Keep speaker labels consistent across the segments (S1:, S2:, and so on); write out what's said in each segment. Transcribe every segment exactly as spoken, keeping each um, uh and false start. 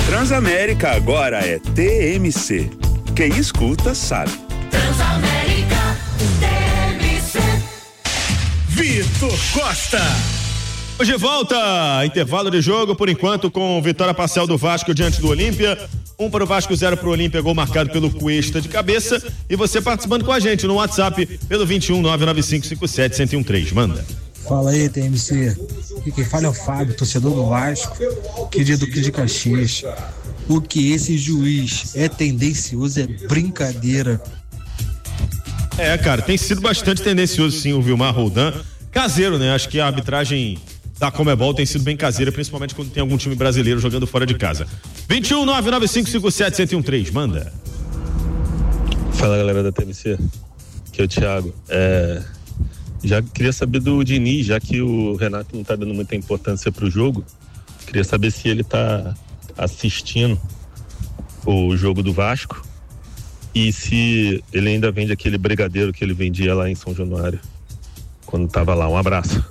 S1: Transamérica agora é T M C. Quem escuta sabe.
S2: Transamérica T M C.
S3: Vitor Costa. Hoje volta, intervalo de jogo, por enquanto, com vitória parcial do Vasco diante do Olímpia. Um para o Vasco, zero para o Olímpia, gol marcado pelo Cuesta de cabeça. E você participando com a gente no WhatsApp pelo vinte e um, nove nove cinco cinco sete, zero um três. Manda.
S4: Fala aí, T M C. E quem fala é o Fábio, torcedor do Vasco, querido Duque de Caxias. O que esse juiz é tendencioso é brincadeira.
S3: É, cara, tem sido bastante tendencioso sim o Vilmar Roldan. Caseiro, né? Acho que a arbitragem da Conmebol tem sido bem caseira, principalmente quando tem algum time brasileiro jogando fora de casa. vinte e um, nove nove cinco cinco sete, zero um três, manda.
S5: Fala, galera da T M C, aqui é o Thiago. É, já queria saber do Diniz, já que o Renato não tá dando muita importância pro jogo, queria saber se ele tá assistindo o jogo do Vasco e se ele ainda vende aquele brigadeiro que ele vendia lá em São Januário, quando tava lá. Um abraço.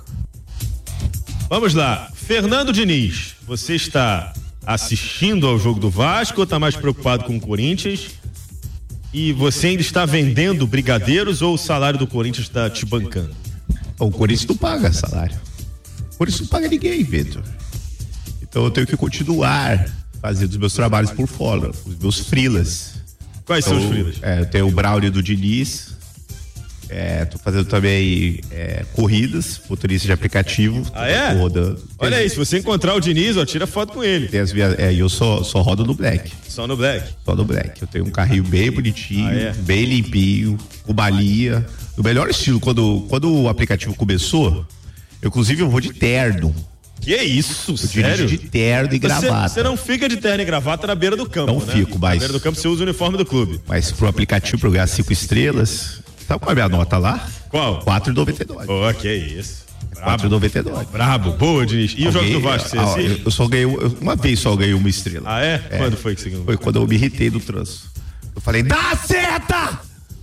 S3: Vamos lá, Fernando Diniz, você está assistindo ao jogo do Vasco ou está mais preocupado com o Corinthians? E você ainda está vendendo brigadeiros ou o salário do Corinthians está te bancando?
S6: O Corinthians não paga salário. O Corinthians não paga ninguém, Vitor. Então eu tenho que continuar fazendo os meus trabalhos por fora, os meus freelas.
S3: Quais
S6: então,
S3: são os freelas?
S6: É, eu tenho o Braulio do Diniz. É, tô fazendo também é, corridas, motorista de aplicativo.
S3: Ah, é?
S6: Rodando.
S3: Olha aí, se você encontrar o Diniz, ó, tira foto com ele.
S6: Tem as via... É, eu só, só rodo no Black.
S3: Só no Black?
S6: Só no Black. Eu tenho um carrinho bem bonitinho, ah, é? bem limpinho, com balia. Do melhor estilo. Quando, quando o aplicativo começou, eu, inclusive eu vou de terno.
S3: Que isso,
S6: eu
S3: sério?
S6: De terno e gravata.
S3: Você não fica de terno e gravata na beira do campo,
S6: não
S3: né?
S6: Não fico, mas...
S3: Na beira do campo você usa o uniforme do clube.
S6: Mas pro aplicativo, pro ganhar cinco estrelas... Sabe qual é a minha nota lá?
S3: Qual?
S6: quatro e noventa e nove.
S3: Oh, que isso.
S6: quatro e noventa e nove.
S3: Brabo, boa, Diniz. E Alguém, o jogo do Vasco, você
S6: ah,
S3: assiste?
S6: Eu só ganhei, uma vez só ganhei uma estrela.
S3: Ah, é? é. Quando foi que você ganhou?
S6: Foi quando eu me irritei do trânsito. Eu falei, dá seta!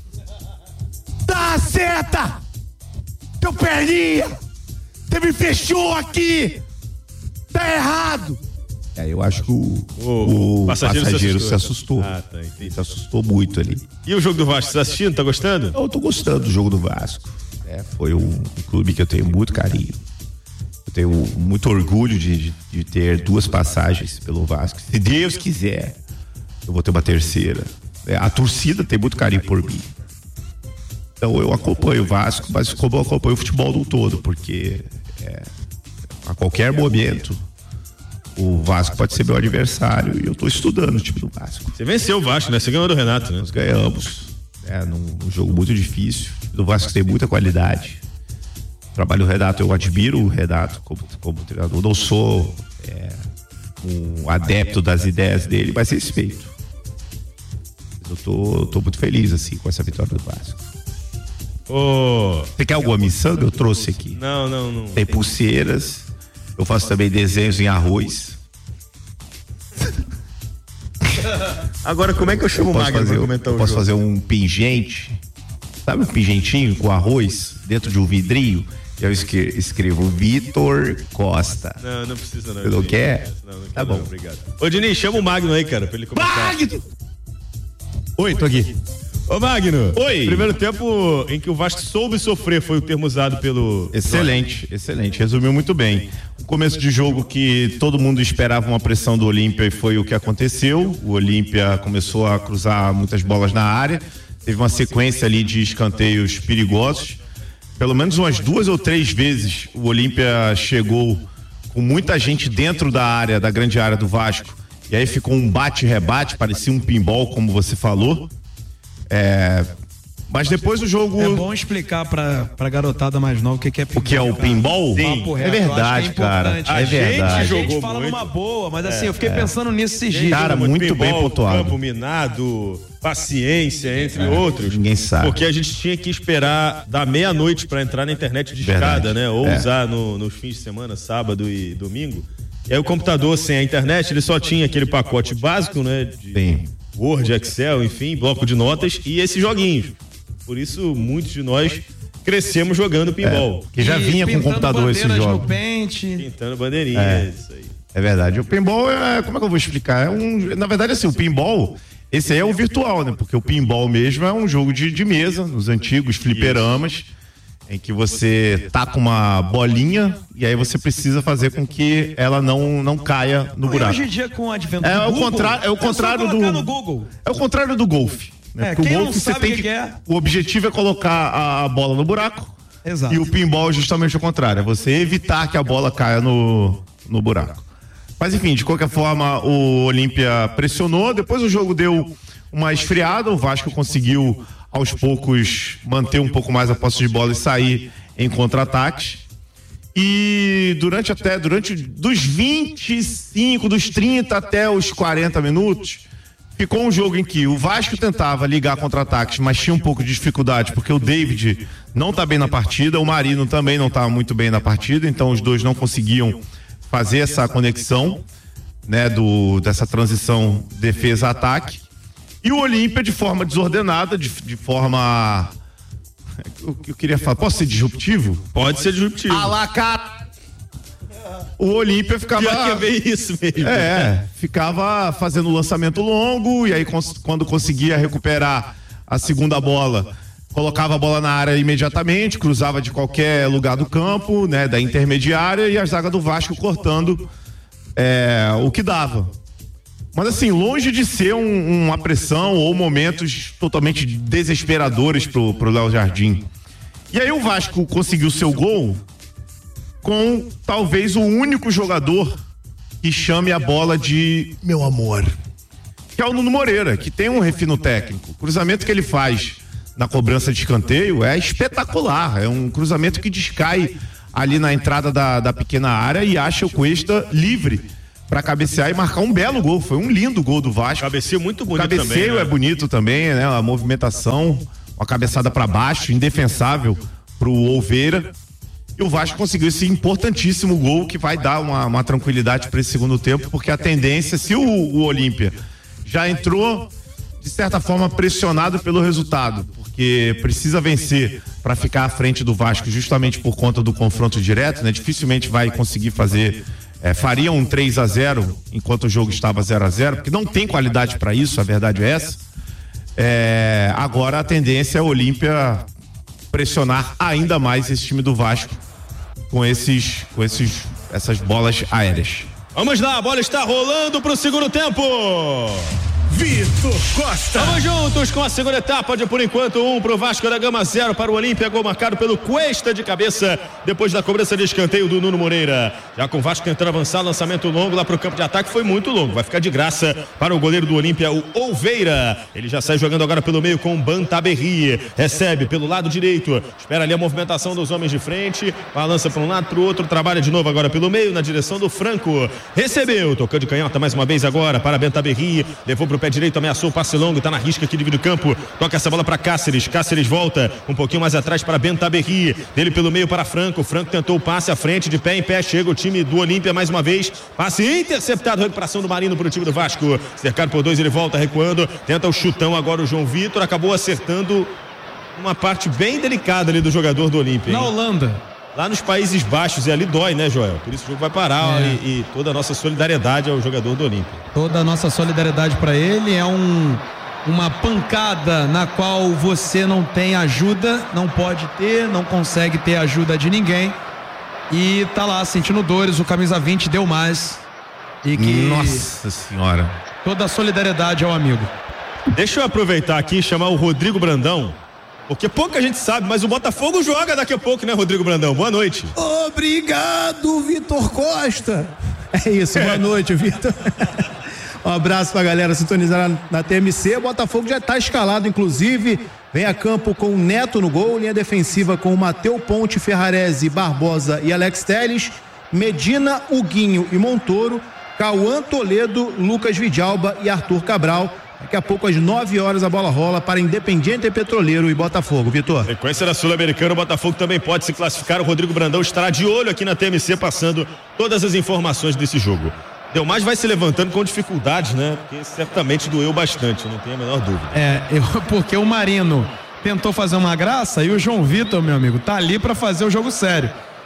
S6: Dá seta! Teu perninha! Você me fechou aqui! Tá errado! É, eu acho que o, o, o passageiro, passageiro se assustou. Se assustou. Ah, tá, entendi. Se assustou muito ali.
S3: E o jogo do Vasco, você tá assistindo? Tá gostando?
S6: Eu tô gostando do jogo do Vasco. É, foi um, um clube que eu tenho muito carinho. Eu tenho muito orgulho de, de, de ter duas passagens pelo Vasco. Se Deus quiser, eu vou ter uma terceira. É, a torcida tem muito carinho por mim. Então eu acompanho o Vasco, mas como eu acompanho o futebol do todo, porque é, a qualquer momento o Vasco pode ser meu adversário e eu tô estudando o time do Vasco.
S3: Você venceu o Vasco, né? Você ganhou do Renato, né?
S6: Nós ganhamos. É, num, num jogo muito difícil. O time do Vasco tem muita qualidade. O trabalho do Renato, eu admiro o Renato como, como treinador. Não sou é, um adepto das ideias dele, mas respeito. Eu tô, tô muito feliz, assim, com essa vitória do Vasco.
S3: Oh.
S6: Você quer alguma miçanga? Eu trouxe aqui.
S3: Não, não, não.
S6: Tem pulseiras. Eu faço também desenhos em arroz.
S3: Agora, como é que eu chamo o Magno pra comentar o
S6: jogo? Eu posso
S3: jogo?
S6: fazer um pingente. Sabe um pingentinho com arroz dentro de um vidrinho? Eu escrevo Vitor Costa.
S3: Não, não precisa não.
S6: Você não quer?
S3: Não, não quero,
S6: tá bom.
S3: Não, obrigado. Ô, Diniz, chama o Magno aí, cara, pra ele comentar.
S6: Magno! Oi, tô aqui.
S3: Ô, Magno.
S6: Oi.
S3: Primeiro tempo em que o Vasco soube sofrer foi o termo usado pelo...
S6: Excelente, excelente. Resumiu muito bem. O começo de jogo que todo mundo esperava uma pressão do Olímpia e foi o que aconteceu. O Olímpia começou a cruzar muitas bolas na área. Teve uma sequência ali de escanteios perigosos. Pelo menos umas duas ou três vezes o Olímpia chegou com muita gente dentro da área, da grande área do Vasco. E aí ficou um bate-rebate, parecia um pinball, como você falou. É, mas depois do jogo...
S7: É bom explicar pra, pra garotada mais nova o que, que é pinball.
S6: O que é o pinball?
S7: Sim.
S6: É verdade, é cara.
S3: A
S6: é verdade.
S7: A gente
S3: jogou
S7: fala
S3: muito.
S7: numa boa, mas assim,
S6: é,
S7: eu fiquei
S6: é.
S7: pensando nisso esses dias.
S6: Cara, muito
S3: pinball,
S6: bem pontuado.
S3: Campo minado, paciência, entre é, outros.
S6: Ninguém sabe.
S3: Porque a gente tinha que esperar da meia-noite pra entrar na internet de escada, né? Ou
S6: é.
S3: usar no, nos fins de semana, sábado e domingo. E aí o computador sem a internet, ele só tinha aquele pacote básico, né? De
S6: Sim.
S3: Word, Excel, enfim, bloco de notas e esses joguinhos. Por isso, muitos de nós crescemos jogando pinball.
S6: É, que já vinha com computador esse jogo.
S7: No pente.
S3: Pintando bandeirinhas,
S6: É.
S3: isso aí.
S6: É verdade. O pinball é, como é que eu vou explicar? É um, na verdade, assim, o pinball, esse aí é o virtual, né? Porque o pinball mesmo é um jogo de, de mesa, nos antigos fliperamas, em que você tá com uma bolinha e aí você precisa fazer com que ela não, não caia no buraco.
S7: Hoje em dia, com o advento
S6: É
S7: do
S6: o
S7: Google,
S6: contrário, é o contrário do
S7: no Google.
S6: É o contrário do golfe. Né?
S7: É,
S6: Porque
S7: quem
S6: o
S7: não
S6: golfe você
S7: sabe
S6: tem
S7: o
S6: que,
S7: que é.
S6: o objetivo é colocar a, a bola no buraco.
S7: Exato.
S6: E o pinball é justamente o contrário, é você evitar que a bola caia no, no buraco. Mas enfim, de qualquer forma, o Olímpia pressionou, depois o jogo deu uma esfriada, o Vasco conseguiu aos poucos manter um pouco mais a posse de bola e sair em contra-ataques. E durante até, durante dos vinte e cinco, dos trinta até os quarenta minutos, ficou um jogo em que o Vasco tentava ligar contra-ataques, mas tinha um pouco de dificuldade, porque o David não tá bem na partida, o Marino também não tá muito bem na partida, então os dois não conseguiam fazer essa conexão, né, do, dessa transição defesa-ataque. E o Olímpia, de forma desordenada, de, de forma... Eu, eu queria falar, posso ser disruptivo?
S3: Pode ser disruptivo.
S6: A la cara. O Olímpia ficava...
S3: Pior que é bem isso mesmo.
S6: É, ficava fazendo lançamento longo e aí cons- quando conseguia recuperar a segunda bola, colocava a bola na área imediatamente, cruzava de qualquer lugar do campo, né, da intermediária, e a zaga do Vasco cortando é, o que dava. Mas assim, longe de ser um, uma pressão ou momentos totalmente desesperadores pro, pro Léo Jardim. E aí o Vasco conseguiu seu gol com talvez o único jogador que chame a bola de meu amor, que é o Nuno Moreira, que tem um refino técnico. O cruzamento que ele faz na cobrança de escanteio é espetacular, é um cruzamento que descai ali na entrada da, da pequena área e acha o Cuesta livre para cabecear e marcar um belo gol. Foi um lindo gol do Vasco.
S3: Cabeceio muito bonito
S6: o cabeceio
S3: também, né?
S6: é bonito também, né? A movimentação, uma cabeçada para baixo, indefensável pro Oliveira. E o Vasco conseguiu esse importantíssimo gol que vai dar uma, uma tranquilidade para esse segundo tempo, porque a tendência, se o, o Olímpia já entrou de certa forma pressionado pelo resultado, porque precisa vencer para ficar à frente do Vasco justamente por conta do confronto direto, né? Dificilmente vai conseguir fazer, é, faria um três a zero enquanto o jogo estava zero a zero, porque não tem qualidade para isso, a verdade é essa. É, agora a tendência é o Olímpia pressionar ainda mais esse time do Vasco com esses, com esses, essas bolas aéreas.
S3: Vamos lá, a bola está rolando pro segundo tempo.
S1: Vitor Costa.
S3: Vamos juntos com a segunda etapa de, por enquanto, um pro Vasco da Gama, zero para o Olímpia. Gol marcado pelo Cuesta de cabeça, depois da cobrança de escanteio do Nuno Moreira. Já com o Vasco tentando avançar, lançamento longo lá pro campo de ataque, foi muito longo. Vai ficar de graça para o goleiro do Olímpia, o Oliveira. Ele já sai jogando agora pelo meio com o Bantaberri. Recebe pelo lado direito, espera ali a movimentação dos homens de frente, balança para um lado, para o outro, trabalha de novo agora pelo meio, na direção do Franco. Recebeu, tocando de canhota mais uma vez agora para Bantaberri, levou pro pé direito, ameaçou o passe longo, tá na risca aqui, divide o campo, toca essa bola para Cáceres, Cáceres volta um pouquinho mais atrás para Bantaberri, dele pelo meio para Franco, Franco tentou o passe à frente, de pé em pé, chega o time do Olímpia mais uma vez, passe interceptado, recuperação do Marino pro time do Vasco, cercado por dois, ele volta recuando, tenta o chutão agora o João Vitor, acabou acertando uma parte bem delicada ali do jogador do Olímpia.
S7: Na Holanda.
S3: Lá nos Países Baixos, e ali dói, né, Joel? Por isso o jogo vai parar,
S7: É.
S3: e, e toda a nossa solidariedade ao jogador do Olímpia.
S7: Toda a nossa solidariedade para ele. É um, uma pancada na qual você não tem ajuda, não pode ter, não consegue ter ajuda de ninguém. E tá lá sentindo dores. O camisa vinte deu mais. E que
S6: Nossa senhora.
S7: toda a solidariedade ao amigo.
S3: Deixa eu aproveitar aqui e chamar o Rodrigo Brandão, porque pouca gente sabe, mas o Botafogo joga daqui a pouco, né, Rodrigo Brandão? Boa noite.
S8: Obrigado, Vitor Costa. É isso, boa noite, Vitor. Um abraço pra galera sintonizar na, na T M C. O Botafogo já tá escalado, inclusive. Vem a campo com o Neto no gol, linha defensiva com o Mateu Ponte, Ferrarese, Barbosa e Alex Telles, Medina, Huguinho e Montoro, Cauã Toledo, Lucas Vidalba e Arthur Cabral. Daqui a pouco, às nove horas, a bola rola para Independiente Petroleiro e Botafogo. Vitor.
S3: Sequência da Sul-Americana, o Botafogo também pode se classificar. O Rodrigo Brandão estará de olho aqui na T M C, passando todas as informações desse jogo. Delmaz vai se levantando com dificuldades, né? Porque certamente doeu bastante, não tenho a menor dúvida.
S7: É, eu, porque o Marino tentou fazer uma graça e o João Vitor, meu amigo, tá ali para fazer o jogo sério.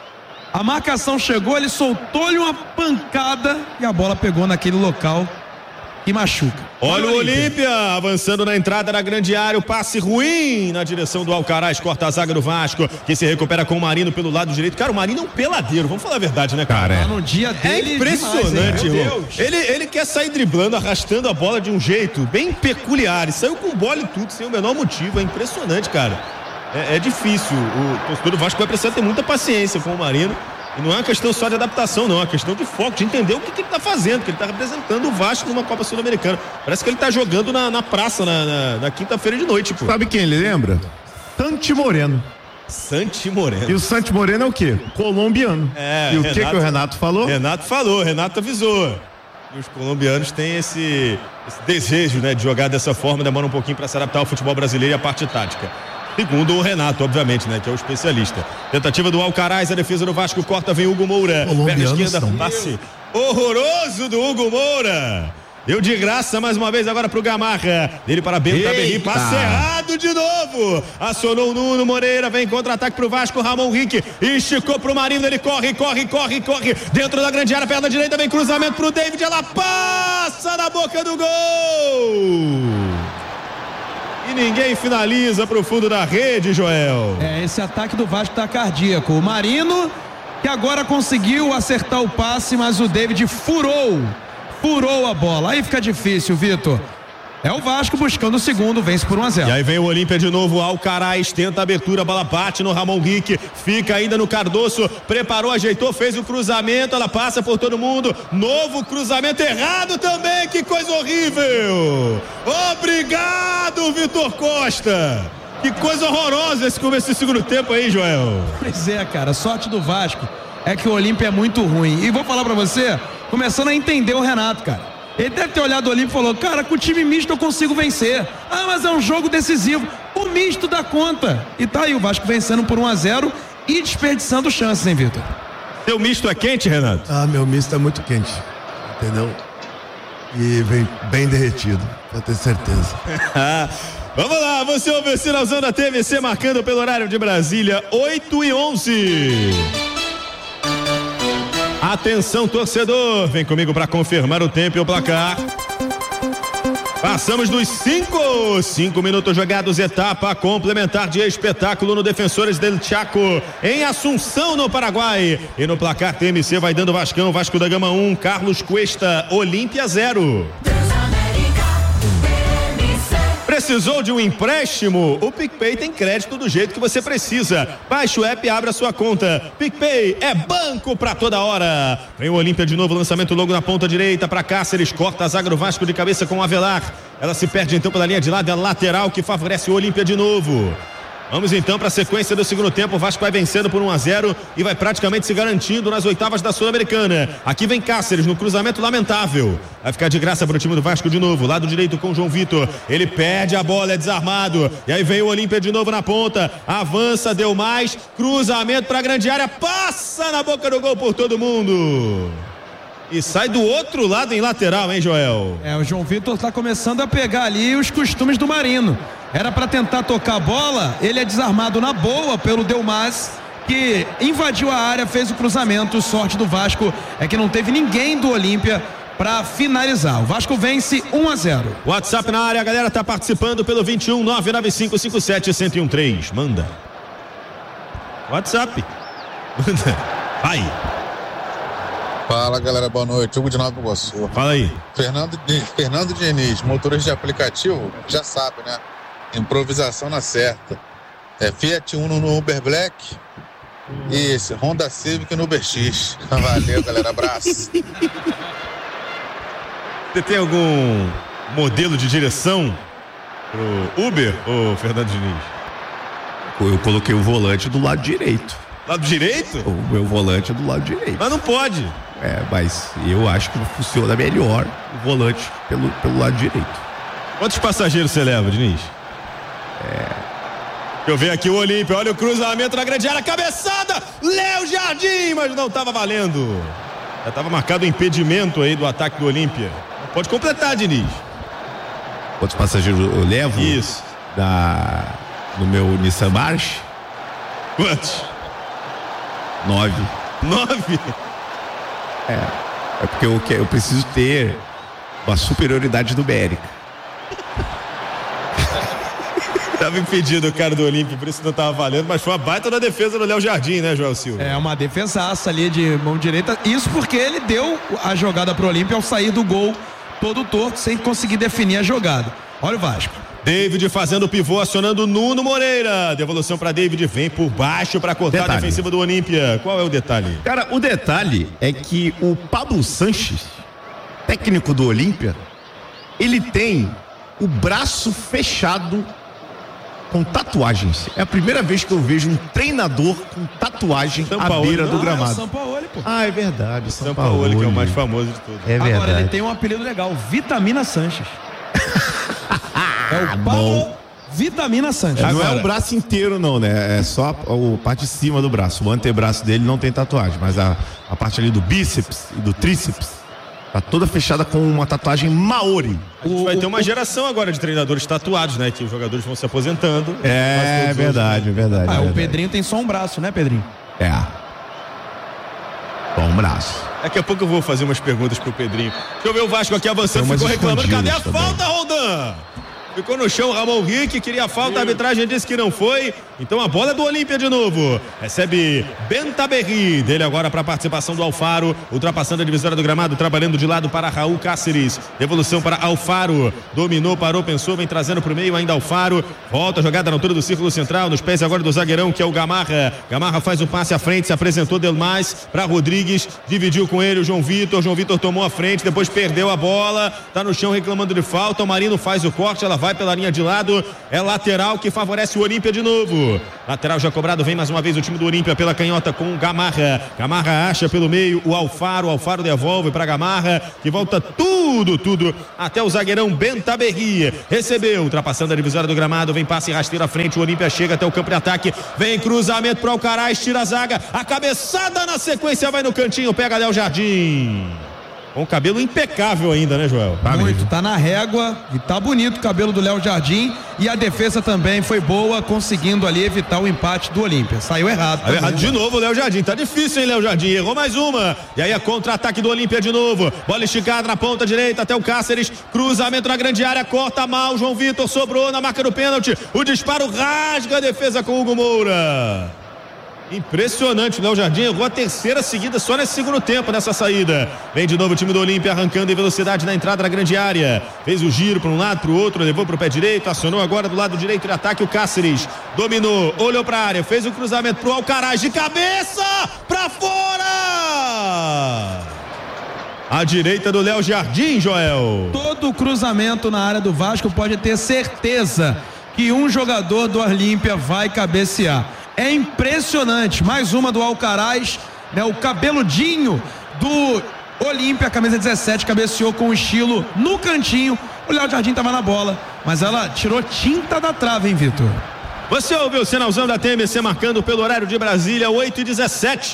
S7: A marcação chegou, ele soltou-lhe uma pancada e a bola pegou naquele local que machuca.
S3: Olha o Olímpia avançando na entrada da grande área, o passe ruim na direção do Alcaraz, corta a zaga do Vasco, que se recupera com o Marino pelo lado direito. Cara, o Marino é um peladeiro, vamos falar a verdade, né, cara?
S7: Tá no dia dele
S3: é impressionante,
S7: demais,
S3: irmão. Ele, ele quer sair driblando, arrastando a bola de um jeito bem peculiar, e saiu com bola e tudo, sem o menor motivo, é impressionante, cara. É, é difícil, o torcedor do Vasco vai precisar ter muita paciência com o Marino. E não é uma questão só de adaptação, não, é uma questão de foco, de entender o que, que ele está fazendo, que ele está representando o Vasco numa Copa Sul-Americana. Parece que ele está jogando na, na praça na, na, na quinta-feira de noite, pô.
S6: Sabe quem ele lembra? Santi Moreno.
S3: Santi Moreno.
S6: E o Santi Moreno é o quê? Colombiano.
S3: É,
S6: e o
S3: Renato,
S6: que, que o Renato falou?
S3: Renato falou, Renato avisou. E os colombianos têm esse, esse desejo, né, de jogar dessa forma, demora um pouquinho para se adaptar ao futebol brasileiro e à parte tática. Segundo o Renato, obviamente, né? Que é o especialista. Tentativa do Alcaraz, a defesa do Vasco corta, vem Hugo Moura. Perna esquerda, passe horroroso do Hugo Moura. Deu de graça mais uma vez agora pro Gamarra. Dele para Bento Tabelli, passe errado de novo. Acionou o Nuno Moreira, vem contra-ataque pro Vasco, Ramon Henrique. Esticou pro Marino, ele corre, corre, corre, corre. Dentro da grande área, perna direita, vem cruzamento pro David, ela passa na boca do gol. E ninguém finaliza pro fundo da rede, Joel.
S7: É, esse ataque do Vasco tá cardíaco. O Marino, que agora conseguiu acertar o passe, mas o David furou. Furou a bola. Aí fica difícil, Vitor. É o Vasco buscando o segundo, vence por um a zero.
S3: E aí vem o Olímpia de novo, Alcaraz tenta a abertura, a bola bate no Ramon Henrique, fica ainda no Cardoso, preparou, ajeitou, fez o cruzamento, ela passa por todo mundo, novo cruzamento errado também, que coisa horrível! Obrigado, Vitor Costa! Que coisa horrorosa esse começo do segundo tempo aí, Joel.
S7: Pois é, cara, sorte do Vasco é que o Olímpia é muito ruim. E vou falar pra você, começando a entender o Renato, cara. Ele deve ter olhado o Olímpio e falou, cara, com o time misto eu consigo vencer. Ah, mas é um jogo decisivo. O misto dá conta. E tá aí o Vasco vencendo por um a zero e desperdiçando chances, hein, Vitor?
S3: Seu misto é quente, Renato?
S9: Ah, meu misto é muito quente. Entendeu? E vem bem derretido, pra ter certeza.
S3: Vamos lá, você ouve o sinalzão da T V C marcando pelo horário de Brasília, oito e onze. Atenção, torcedor, vem comigo para confirmar o tempo e o placar. Passamos dos cinco, cinco minutos jogados, etapa complementar de espetáculo no Defensores del Chaco, em Assunção, no Paraguai. E no placar, T M C vai dando Vascão, Vasco da Gama um, Carlos Cuesta, Olímpia zero. Precisou de um empréstimo? O PicPay tem crédito do jeito que você precisa. Baixe o app e abra sua conta. PicPay é banco pra toda hora. Vem o Olímpia de novo, lançamento logo na ponta direita para Cáceres, corta a zaga do Vasco de cabeça com o Avelar. Ela se perde então pela linha de lado, é a lateral que favorece o Olímpia de novo. Vamos então para a sequência do segundo tempo. O Vasco vai vencendo por um a zero e vai praticamente se garantindo nas oitavas da Sul-Americana. Aqui vem Cáceres no cruzamento lamentável. Vai ficar de graça para o time do Vasco de novo. Lado direito com o João Vitor. Ele perde a bola, é desarmado. E aí vem o Olímpia de novo na ponta. Avança, deu mais. Cruzamento para a grande área. Passa na boca do gol por todo mundo. E sai do outro lado em lateral, hein, Joel?
S7: É, o João Vitor tá começando a pegar ali os costumes do Marino. Era para tentar tocar a bola, ele é desarmado na boa pelo Delmas, que invadiu a área, fez o cruzamento. Sorte do Vasco é que não teve ninguém do Olímpia para finalizar. O Vasco vence um a zero.
S3: WhatsApp na área, a galera tá participando pelo vinte e um, nove nove cinco cinco sete, zero um três. Manda. WhatsApp. Manda. Vai.
S10: Fala, galera, boa noite. Hugo de Nova Iguaçu.
S3: Fala aí.
S10: Fernando, Fernando Diniz, motorista de aplicativo, já sabe, né? Improvisação na certa. É Fiat Uno no Uber Black e esse Honda Civic no Uber X. Valeu, galera, abraço.
S3: Você tem algum modelo de direção pro Uber, ô Fernando Diniz?
S6: Eu coloquei o volante do lado direito.
S3: Lado direito?
S6: O meu volante é do lado direito.
S3: Mas não pode.
S6: É, mas eu acho que funciona melhor o volante pelo, pelo lado direito.
S3: Quantos passageiros você leva, Diniz?
S6: É.
S3: Eu vejo aqui o Olímpia, olha o cruzamento na grande área, cabeçada, Léo Jardim, mas não estava valendo. Já estava marcado o impedimento aí do ataque do Olímpia. Pode completar, Diniz.
S6: Quantos passageiros eu levo?
S3: Isso.
S6: Da, no meu Nissan March?
S3: Quantos?
S6: Nove.
S3: Nove?
S6: É. É porque eu, eu preciso ter uma superioridade numérica.
S3: Tava impedido o cara do Olímpia, por isso não tava valendo, mas foi uma baita na defesa do Léo Jardim, né, Joel Silva?
S7: É uma defesaça ali de mão direita. Isso porque ele deu a jogada pro Olímpia ao sair do gol todo torto, sem conseguir definir a jogada. Olha o Vasco.
S3: David fazendo o pivô, acionando o Nuno Moreira. Devolução para David, vem por baixo para cortar detalhe. A defensiva do Olímpia. Qual é o detalhe?
S6: Cara, o detalhe é que o Pablo Sanches, técnico do Olímpia, ele tem o braço fechado com tatuagens. É a primeira vez que eu vejo um treinador com tatuagem São à Paulo. beira do gramado.
S7: Ah, é o São Paulo, pô.
S6: Ah, é verdade. São,
S3: São
S6: Paulo,
S3: Paulo, que é o mais famoso de todos.
S6: É verdade.
S7: Agora, ele tem um apelido legal, Vitamina Sanches. É o Paulo Vitamina Sanches.
S6: É, não
S7: Agora,
S6: é o braço inteiro, não, né? É só a, a parte de cima do braço. O antebraço dele não tem tatuagem, mas a, a parte ali do bíceps e do tríceps tá toda fechada com uma tatuagem maori.
S3: A gente vai ter uma geração agora de treinadores tatuados, né? Que os jogadores vão se aposentando.
S6: É, é verdade, é verdade.
S7: Ah,
S6: é
S7: o
S6: verdade.
S7: Pedrinho tem só um braço, né, Pedrinho?
S6: É. Só um braço.
S3: Daqui a pouco eu vou fazer umas perguntas pro Pedrinho. Deixa eu ver o Vasco aqui avançando, ficou reclamando. Cadê a
S6: também.
S3: falta, Roldan? Ficou no chão, Ramon Rick, queria a falta, a arbitragem disse que não foi. Então a bola é do Olímpia de novo. Recebe Bentaberri, dele agora para a participação do Alfaro, ultrapassando a divisória do gramado, trabalhando de lado para Raul Cáceres. Devolução para Alfaro, dominou, parou, pensou, vem trazendo para o meio ainda Alfaro. Volta a jogada na altura do círculo central, nos pés agora do zagueirão, que é o Gamarra. Gamarra faz o passe à frente, se apresentou Delmais para Rodrigues, dividiu com ele o João Vitor. João Vitor tomou a frente, depois perdeu a bola, tá no chão reclamando de falta. O Marino faz o corte, ela vai pela linha de lado, é lateral que favorece o Olímpia de novo. Lateral já cobrado, vem mais uma vez o time do Olímpia pela canhota com o Gamarra. Gamarra acha pelo meio o Alfaro, o Alfaro devolve para Gamarra, que volta tudo, tudo até o zagueirão Bentaberri. Recebeu, ultrapassando a divisória do gramado, vem passe rasteiro à frente, o Olímpia chega até o campo de ataque, vem cruzamento para o Alcaraz, tira a zaga, a cabeçada na sequência vai no cantinho, pega Léo Jardim. Com o cabelo impecável ainda, né, Joel?
S7: Tá muito, mesmo. Tá na régua e tá bonito o cabelo do Léo Jardim, e a defesa também foi boa, conseguindo ali evitar o empate do Olímpia. Saiu errado.
S3: Saiu errado de novo o Léo Jardim, tá difícil, hein, Léo Jardim? Errou mais uma. E aí a contra-ataque do Olímpia de novo. Bola esticada na ponta direita até o Cáceres, cruzamento na grande área, corta mal, João Vitor sobrou na marca do pênalti. O disparo rasga a defesa com o Hugo Moura. Impressionante, o Léo Jardim errou a terceira seguida só nesse segundo tempo, nessa saída. Vem de novo o time do Olímpia arrancando em velocidade na entrada da grande área. Fez o giro para um lado, para o outro, levou para o pé direito, acionou agora do lado direito de ataque o Cáceres. Dominou, olhou para a área, fez o cruzamento para o Alcaraz de cabeça, para fora! À direita do Léo Jardim, Joel.
S7: Todo cruzamento na área do Vasco pode ter certeza que um jogador do Olímpia vai cabecear. É impressionante, mais uma do Alcaraz, né? O cabeludinho do Olímpia, camisa dezessete, cabeceou com estilo no cantinho. O Léo Jardim estava na bola, mas ela tirou tinta da trave, hein, Vitor?
S3: Você ouviu o sinalzão da T M C marcando pelo horário de Brasília, oito e dezessete.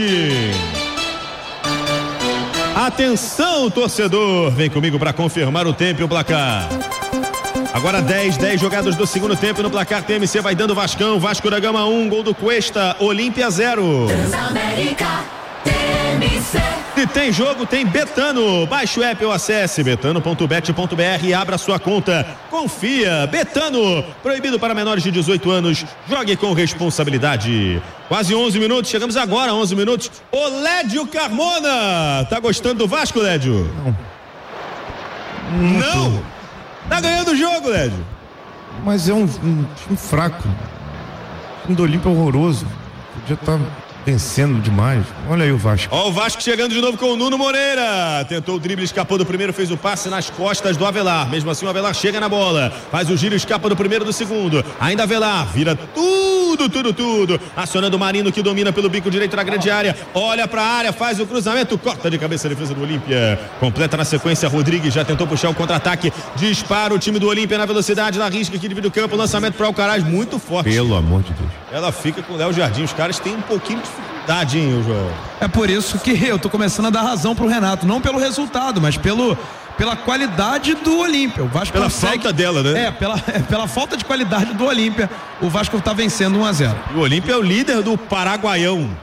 S3: Atenção, torcedor, vem comigo para confirmar o tempo e o placar. Agora dez, dez jogadas do segundo tempo no placar. T M C vai dando Vascão, Vasco da Gama um, gol do Cuesta, Olímpia zero.
S2: Transamérica, T M C.
S3: Se tem jogo, tem Betano. Baixe o app ou acesse betano ponto bet ponto br e abra sua conta. Confia, Betano. Proibido para menores de dezoito anos. Jogue com responsabilidade. Quase onze minutos, chegamos agora a onze minutos. O Lédio Carmona. Tá gostando do Vasco, Lédio?
S6: Não. Não?
S3: Não? Tá ganhando o jogo, Lédio.
S6: Mas é um, um time fraco. O time do Olímpia é horroroso. Podia estar vencendo demais. Olha aí o Vasco.
S3: Ó, o Vasco chegando de novo com o Nuno Moreira. Tentou o drible, escapou do primeiro, fez o passe nas costas do Avelar. Mesmo assim, o Avelar chega na bola. Faz o giro, escapa do primeiro, do segundo. Ainda Avelar, vira tudo, tudo, tudo. Acionando o Marino, que domina pelo bico direito na grande área. Olha pra área, faz o cruzamento, corta de cabeça a defesa do Olímpia. Completa na sequência, Rodrigues já tentou puxar o contra-ataque. Dispara o time do Olímpia na velocidade, na risca que divide o campo. Lançamento para o Alcaraz, muito forte.
S6: Pelo amor de Deus.
S3: Ela fica com o Léo Jardim. Os caras têm um pouquinho de dificuldade, hein, João?
S7: É por isso que eu tô começando a dar razão pro Renato, não pelo resultado, mas pelo, pela qualidade do Olímpia. O Vasco
S3: pela
S7: consegue,
S3: falta dela, né?
S7: É, pela, é, pela falta de qualidade do Olímpia, o Vasco tá vencendo um a zero.
S3: O Olímpia é o líder do Paraguaião.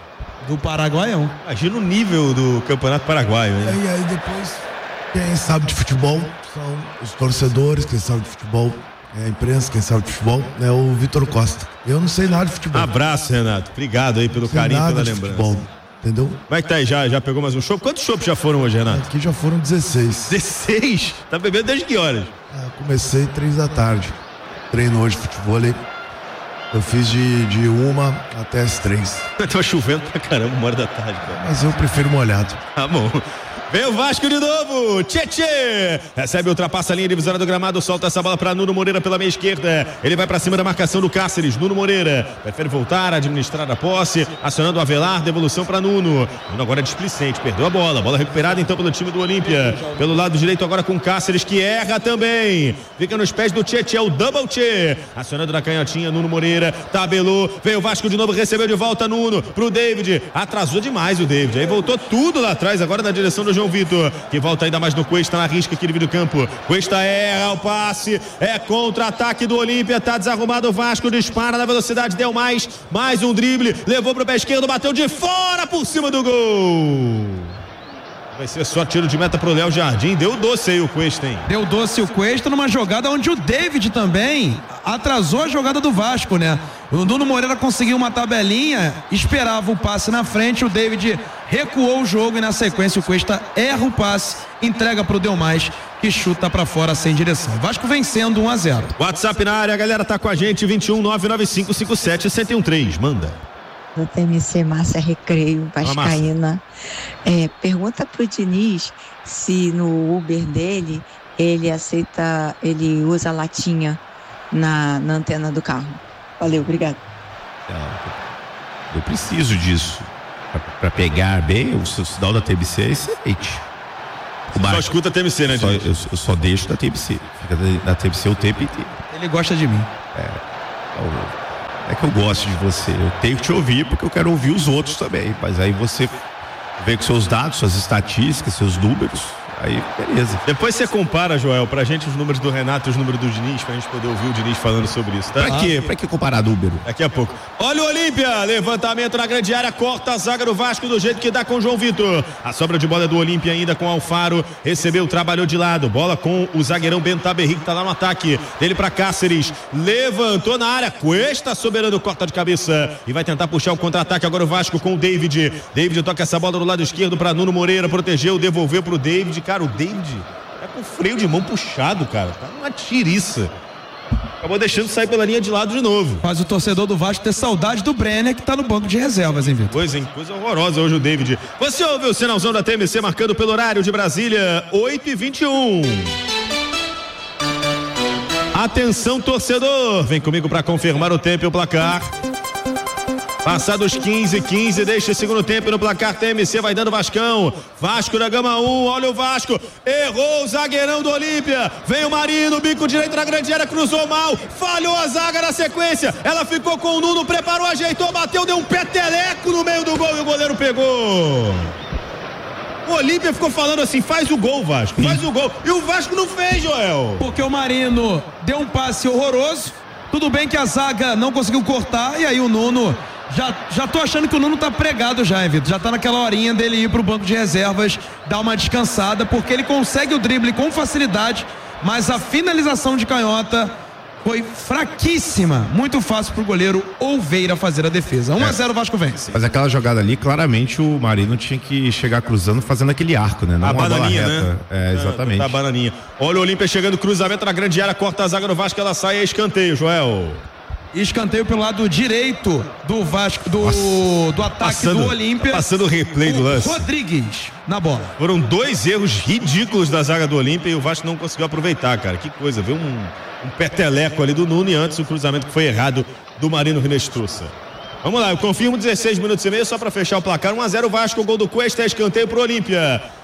S7: Do Paraguaião.
S3: Imagina o nível do Campeonato Paraguaio, né?
S9: E aí depois, quem sabe de futebol são os torcedores, quem sabe de futebol é a imprensa, quem sabe de futebol é o Vitor Costa. Eu não sei nada de futebol.
S3: Abraço, Renato. Obrigado aí pelo carinho, pela lembrança.
S9: Futebol, entendeu?
S3: Como é que tá aí? Já, já pegou mais um chopp? Quantos chopps já foram hoje, Renato?
S9: Aqui já foram dezesseis.
S3: dezesseis? Tá bebendo desde que horas?
S9: É, comecei três da tarde. Treino hoje de futebol ali. Eu fiz de, de uma até as três.
S3: Tá chovendo pra caramba, uma hora da tarde, cara.
S9: Mas eu prefiro molhado.
S3: Tá bom. Vem o Vasco de novo, Tchê, recebe, ultrapassa a linha divisória do gramado, solta essa bola para Nuno Moreira pela meia esquerda, ele vai para cima da marcação do Cáceres, Nuno Moreira, prefere voltar, administrar a posse, acionando o Avelar, devolução para Nuno, Nuno agora é displicente, perdeu a bola, bola recuperada então pelo time do Olímpia, pelo lado direito agora com Cáceres, que erra também, fica nos pés do Tchê, o double Tchê, acionando na canhotinha, Nuno Moreira, tabelou, veio o Vasco de novo, recebeu de volta Nuno, pro David, atrasou demais o David, aí voltou tudo lá atrás, agora na direção do João Vitor, que volta ainda mais no Cuesta, na risca aqui do campo. Cuesta erra o passe, é contra-ataque do Olímpia, tá desarrumado o Vasco, dispara na velocidade, deu mais, mais um drible, levou pro pé esquerdo, bateu de fora por cima do gol. Vai ser só tiro de meta pro Léo Jardim, deu doce aí o Cuesta, hein?
S7: Deu doce o Cuesta numa jogada onde o David também atrasou a jogada do Vasco, né? O Nuno Moreira conseguiu uma tabelinha, esperava o passe na frente, o David recuou o jogo e na sequência o Cuesta erra o passe, entrega pro Delmais, que chuta pra fora sem direção. Vasco vencendo um a zero.
S3: WhatsApp na área, a galera tá com a gente, vinte e um, nove nove cinco cinco sete, sete um três, manda.
S11: Do T M C, Márcia Recreio, Vascaína. É, pergunta pro Diniz se no Uber dele ele aceita, ele usa latinha na, na antena do carro. Valeu, obrigado.
S6: Eu preciso disso. Pra, pra pegar bem, o sinal da T M C é excelente.
S3: Só escuta a T M C, né,
S6: só,
S3: gente?
S6: eu, eu só deixo da T M C. Fica da T M C o tempo inteiro.
S7: Ele gosta de mim.
S6: É. Eu, é que eu gosto de você. Eu tenho que te ouvir porque eu quero ouvir os outros também. Mas aí você vem com seus dados, suas estatísticas, seus números. Aí, beleza.
S3: Depois você compara, Joel, pra gente os números do Renato e os números do Diniz, pra gente poder ouvir o Diniz falando sobre isso, tá?
S6: Pra quê? Pra que comparar número?
S3: Daqui a pouco. Olha o Olímpia, levantamento na grande área, corta a zaga do Vasco do jeito que dá com o João Vitor. A sobra de bola é do Olímpia ainda com o Alfaro, recebeu, trabalhou de lado, bola com o zagueirão Bento Taberri, que tá lá no ataque, dele pra Cáceres, levantou na área, Cuesta soberano, corta de cabeça e vai tentar puxar o contra-ataque agora o Vasco com o David. David toca essa bola do lado esquerdo pra Nuno Moreira, protegeu, devolveu pro David, cara, o David tá com freio de mão puxado, cara, tá uma tiriça. Acabou deixando sair pela linha de lado de novo.
S7: Faz o torcedor do Vasco ter saudade do Brenner, que tá no banco de reservas, hein, Vitor?
S3: Pois, hein? Coisa horrorosa hoje o David. Você ouve o sinalzão da T M C marcando pelo horário de Brasília, oito e vinte e um. Atenção, torcedor. Vem comigo para confirmar o tempo e o placar. Passados quinze, quinze, deixa o segundo tempo no placar. T M C vai dando Vascão. Vasco da Gama um, olha o Vasco. Errou o zagueirão do Olímpia. Vem o Marino, bico direito na grande área, cruzou mal. Falhou a zaga na sequência. Ela ficou com o Nuno, preparou, ajeitou, bateu, deu um peteleco no meio do gol e o goleiro pegou. O Olímpia ficou falando assim, faz o gol, Vasco, faz o gol. E o Vasco não fez, Joel.
S7: Porque o Marino deu um passe horroroso. Tudo bem que a zaga não conseguiu cortar e aí o Nuno... Já, já tô achando que o Nuno tá pregado já, hein, Vitor? Já tá naquela horinha dele ir pro banco de reservas, dar uma descansada, porque ele consegue o drible com facilidade, mas a finalização de canhota foi fraquíssima. Muito fácil pro goleiro Oliveira fazer a defesa. um a zero, é. Vasco vence.
S6: Mas aquela jogada ali, claramente o Marino tinha que chegar cruzando, fazendo aquele arco, né? Não
S3: a
S6: uma
S3: bananinha,
S6: bola reta.
S3: Né?
S6: É, exatamente.
S3: É, a bananinha. Olha o Olímpia chegando, cruzamento na grande área, corta a zaga do Vasco, ela sai, é escanteio, Joel.
S7: Escanteio pelo lado direito do Vasco, do, Nossa, do ataque passando, do Olímpia.
S3: Tá passando o replay o do lance.
S7: Rodrigues na bola.
S3: Foram dois erros ridículos da zaga do Olímpia e o Vasco não conseguiu aproveitar, cara. Que coisa, viu um, um peteleco ali do Nuno e antes o cruzamento que foi errado do Marino Rinestruça. Vamos lá, eu confirmo dezesseis minutos e meio só para fechar o placar. um a zero Vasco, o gol do Cuesta, escanteio pro Olímpia.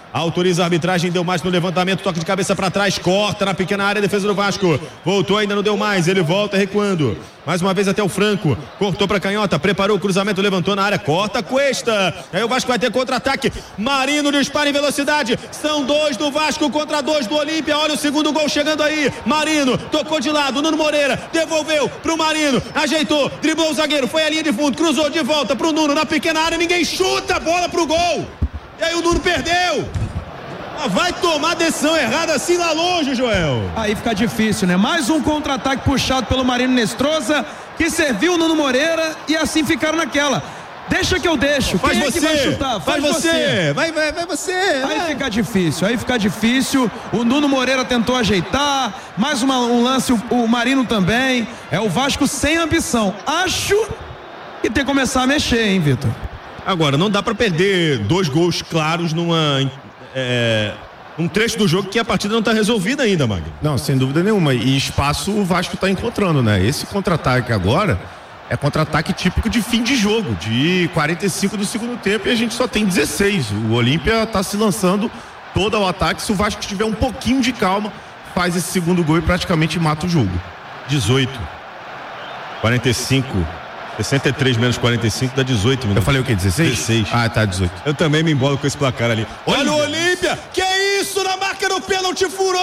S3: Autoriza a arbitragem, deu mais no levantamento, toque de cabeça pra trás, corta na pequena área, defesa do Vasco. Voltou, ainda não deu mais, ele volta recuando. Mais uma vez até o Franco, cortou pra canhota, preparou o cruzamento, levantou na área, corta, Cuesta. Aí o Vasco vai ter contra-ataque. Marino dispara em velocidade. São dois do Vasco contra dois do Olímpia. Olha o segundo gol chegando aí. Marino tocou de lado, Nuno Moreira devolveu pro Marino, ajeitou, driblou o zagueiro, foi à linha de fundo, cruzou de volta pro Nuno na pequena área, ninguém chuta a bola pro gol. E aí o Nuno perdeu. Vai tomar decisão errada assim lá longe, Joel.
S7: Aí fica difícil, né? Mais um contra-ataque puxado pelo Marino Nestroza, que serviu o Nuno Moreira e assim ficaram naquela. Deixa que eu deixo.
S3: Faz
S7: Quem é
S3: você.
S7: que vai chutar?
S3: Faz, Faz você. você. Vai, vai, vai você.
S7: Aí vai. Fica difícil, aí fica difícil. O Nuno Moreira tentou ajeitar. Mais uma, um lance, o, o Marino também. É o Vasco sem ambição. Acho que tem que começar a mexer, hein, Vitor?
S3: Agora, não dá pra perder dois gols claros numa... É, um trecho do jogo que a partida não está resolvida ainda, Magno.
S6: Não, sem dúvida nenhuma. E espaço o Vasco está encontrando, né? Esse contra-ataque agora é contra-ataque típico de fim de jogo, de quarenta e cinco do segundo tempo, e a gente só tem dezesseis. O Olímpia está se lançando todo ao ataque. Se o Vasco tiver um pouquinho de calma, faz esse segundo gol e praticamente mata o jogo.
S3: dezoito. quarenta e cinco. sessenta e três menos quarenta e cinco dá dezoito minutos.
S6: Eu falei o quê? dezesseis?
S3: dezesseis.
S6: Ah, tá, dezoito.
S3: Eu também me embolo com esse placar ali. Olha, Olha o Olímpia! Que isso? Na marca do pênalti furou!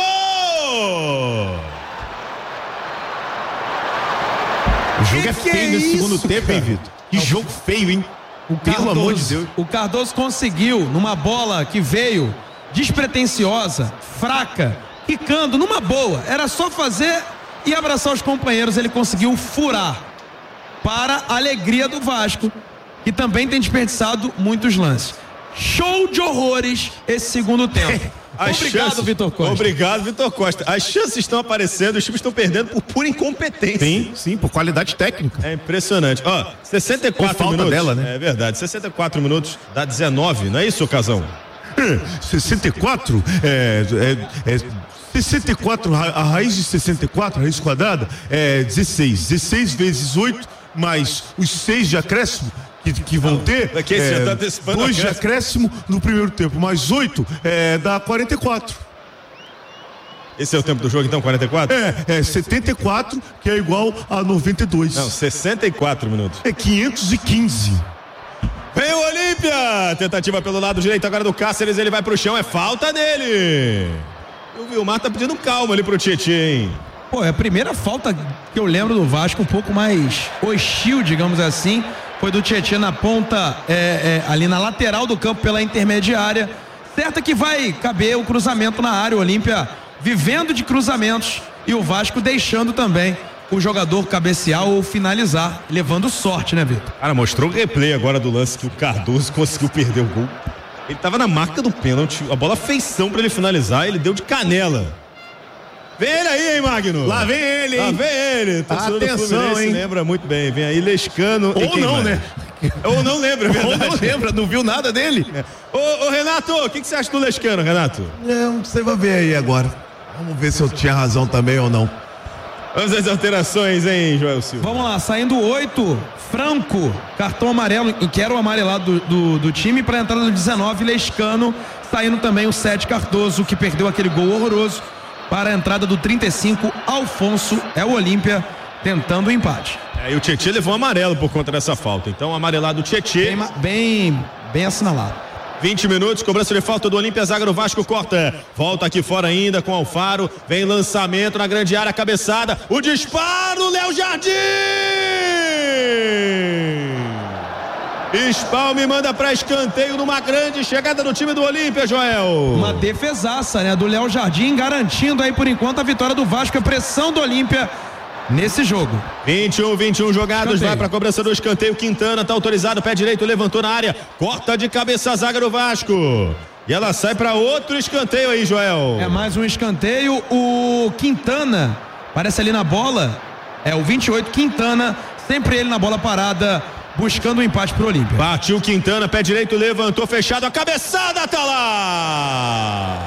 S6: O jogo que é
S3: que
S6: feio
S3: é
S6: nesse
S3: isso,
S6: segundo
S3: cara?
S6: tempo, hein, Vitor? Que jogo feio, hein?
S7: O Cardoso,
S6: Pelo amor de Deus.
S7: O Cardoso conseguiu, numa bola que veio despretensiosa, fraca, quicando, numa boa. Era só fazer e abraçar os companheiros. Ele conseguiu furar. Para a alegria do Vasco, que também tem desperdiçado muitos lances. Show de horrores esse segundo tempo. Obrigado,
S3: chances,
S7: Vitor Costa.
S3: Obrigado, Vitor Costa. As chances estão aparecendo, os times estão perdendo por pura incompetência.
S6: Sim, sim, por qualidade técnica.
S3: É impressionante. Ó, sessenta e quatro
S6: por falta
S3: minutos.
S6: Dela, né?
S3: É verdade, sessenta e quatro minutos dá dezenove, não é isso, Casão?
S9: sessenta e quatro? É, é, é sessenta e quatro, a raiz de sessenta e quatro, a raiz quadrada, é dezesseis. dezesseis vezes oito, mais os seis de acréscimo que, que vão ter,
S3: Daqui a
S9: é,
S3: tá antecipando
S9: dois de
S3: acréscimo.
S9: acréscimo no primeiro tempo, mais oito, é, dá quarenta e quatro.
S3: Esse é o tempo do jogo, então, quarenta e quatro?
S9: É, é setenta e quatro, que é igual a noventa e dois.
S3: Não, sessenta e quatro minutos.
S9: É quinhentos e quinze.
S3: Vem o Olímpia! Tentativa pelo lado direito agora do Cáceres, ele vai pro chão, é falta dele. O Vilmar tá pedindo calma ali pro Tietê, hein?
S7: Pô, é a primeira falta que eu lembro do Vasco, um pouco mais hostil, digamos assim, foi do Tietê na ponta, é, é, ali na lateral do campo pela intermediária. Certo que vai caber o cruzamento na área, o Olímpia vivendo de cruzamentos e o Vasco deixando também o jogador cabecear ou finalizar, levando sorte, né, Vitor?
S3: Cara, mostrou o replay agora do lance que o Cardoso conseguiu perder o gol. Ele tava na marca do pênalti, a bola feição pra ele finalizar, ele deu de canela. Vem ele aí, hein, Magno?
S6: Lá vem ele, hein?
S3: Lá vem ele. Torcedor do
S6: Atenção,
S3: Fluminense
S6: hein?
S3: lembra muito bem. Vem aí, Lescano.
S6: Ou não,
S3: mais?
S6: né?
S3: Ou não lembra, é verdade.
S6: Ou não lembra, não viu nada dele.
S3: É. Ô, ô, Renato, o que, que você acha do Lescano, Renato?
S9: É, você vai ver aí agora. Vamos ver se eu tinha razão também ou não.
S3: Vamos às alterações, hein, Joel Silva?
S7: Vamos lá, saindo oito, Franco, cartão amarelo, que era o amarelado do, do, do time, para a entrada do dezenove, Lescano, saindo também o sete, Cardoso, que perdeu aquele gol horroroso, para a entrada do trinta e cinco, Alfonso, é o Olímpia, tentando o empate.
S3: É, e o Tietê levou um amarelo por conta dessa falta, então amarelado o Tietê.
S7: Bem, bem, bem assinalado.
S3: vinte minutos, cobrança de falta do Olímpia, zaga do Vasco corta, volta aqui fora ainda com Alfaro, vem lançamento na grande área, cabeçada, o disparo, Léo Jardim! Spalme manda para escanteio numa grande chegada do time do Olímpia, Joel.
S7: Uma defesaça, né, do Léo Jardim, garantindo aí por enquanto a vitória do Vasco, a pressão do Olímpia nesse jogo.
S3: vinte e um, vinte e um jogados,
S7: Escanteio.
S3: vai para a cobrança do escanteio. Quintana tá autorizado, pé direito, levantou na área, corta de cabeça a zaga do Vasco. E ela sai para outro escanteio aí, Joel.
S7: É mais um escanteio. O Quintana parece ali na bola. É o vinte e oito, Quintana, sempre ele na bola parada, buscando o um empate pro Olímpia.
S3: Partiu Quintana, pé direito, levantou, fechado, a cabeçada tá lá.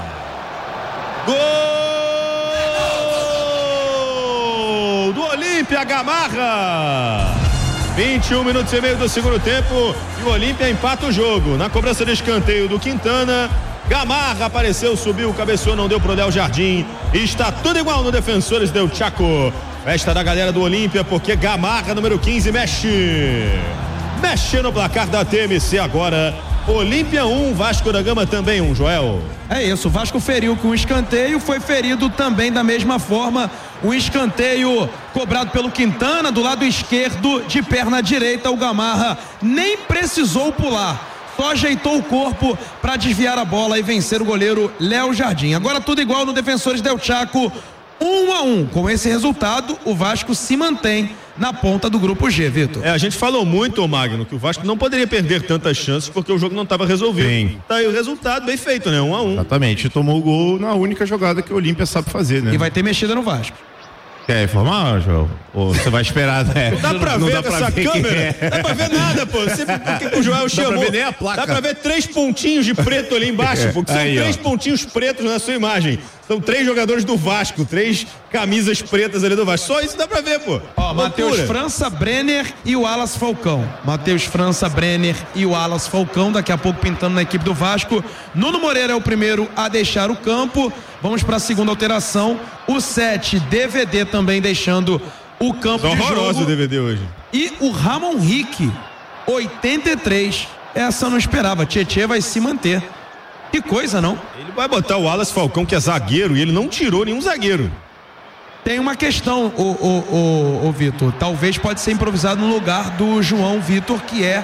S3: Gol do Olímpia, Gamarra. vinte e um minutos e meio do segundo tempo e o Olímpia empata o jogo. Na cobrança de escanteio do Quintana, Gamarra apareceu, subiu, cabeceou, não deu pro Léo Jardim. E está tudo igual no Defensores del Chaco. Festa da galera do Olímpia, porque Gamarra, número quinze, mexe. Mexe no placar da T M C agora. Olímpia um, Vasco da Gama também um, Joel.
S7: É isso, o Vasco feriu com um escanteio, foi ferido também da mesma forma. Um escanteio cobrado pelo Quintana do lado esquerdo, de perna direita. O Gamarra nem precisou pular, só ajeitou o corpo para desviar a bola e vencer o goleiro Léo Jardim. Agora tudo igual no Defensores del Chaco, um a um. Com esse resultado, o Vasco se mantém na ponta do grupo G, Vitor.
S3: É, a gente falou muito, ô Magno, que o Vasco não poderia perder tantas chances porque o jogo não estava resolvido.
S6: Sim.
S3: Tá aí o resultado, bem feito, né? Um a um.
S6: Exatamente, tomou o gol na única jogada que o Olímpia sabe fazer, né?
S7: E vai ter mexida no Vasco.
S6: Quer informar, João? Ou você vai esperar, né?
S3: Não dá pra
S6: não
S3: ver
S6: dá pra
S3: essa
S6: ver
S3: câmera?
S6: é.
S3: Dá pra ver nada, pô. Você, porque o Joel chamou.
S6: Dá pra ver nem a placa.
S3: Dá pra ver três pontinhos de preto ali embaixo, porque são
S6: Aí,
S3: três
S6: ó.
S3: pontinhos pretos na sua imagem. São três jogadores do Vasco, três camisas pretas ali do Vasco. Só isso dá pra ver, pô.
S7: Ó, Matheus França, Brenner e o Alas Falcão. Matheus França, Brenner e o Alas Falcão, daqui a pouco pintando na equipe do Vasco. Nuno Moreira é o primeiro a deixar o campo. Vamos para a segunda alteração. O sete, D V D também deixando o campo de jogo.
S3: Horroroso o D V D hoje.
S7: E o Ramon Rick, oitenta e três. Essa eu não esperava. Tietê vai se manter. Que coisa, não?
S3: Ele vai botar o Alas Falcão, que é zagueiro, e ele não tirou nenhum zagueiro.
S7: Tem uma questão, o, o, o, o Vitor. Talvez pode ser improvisado no lugar do João Vitor, que é,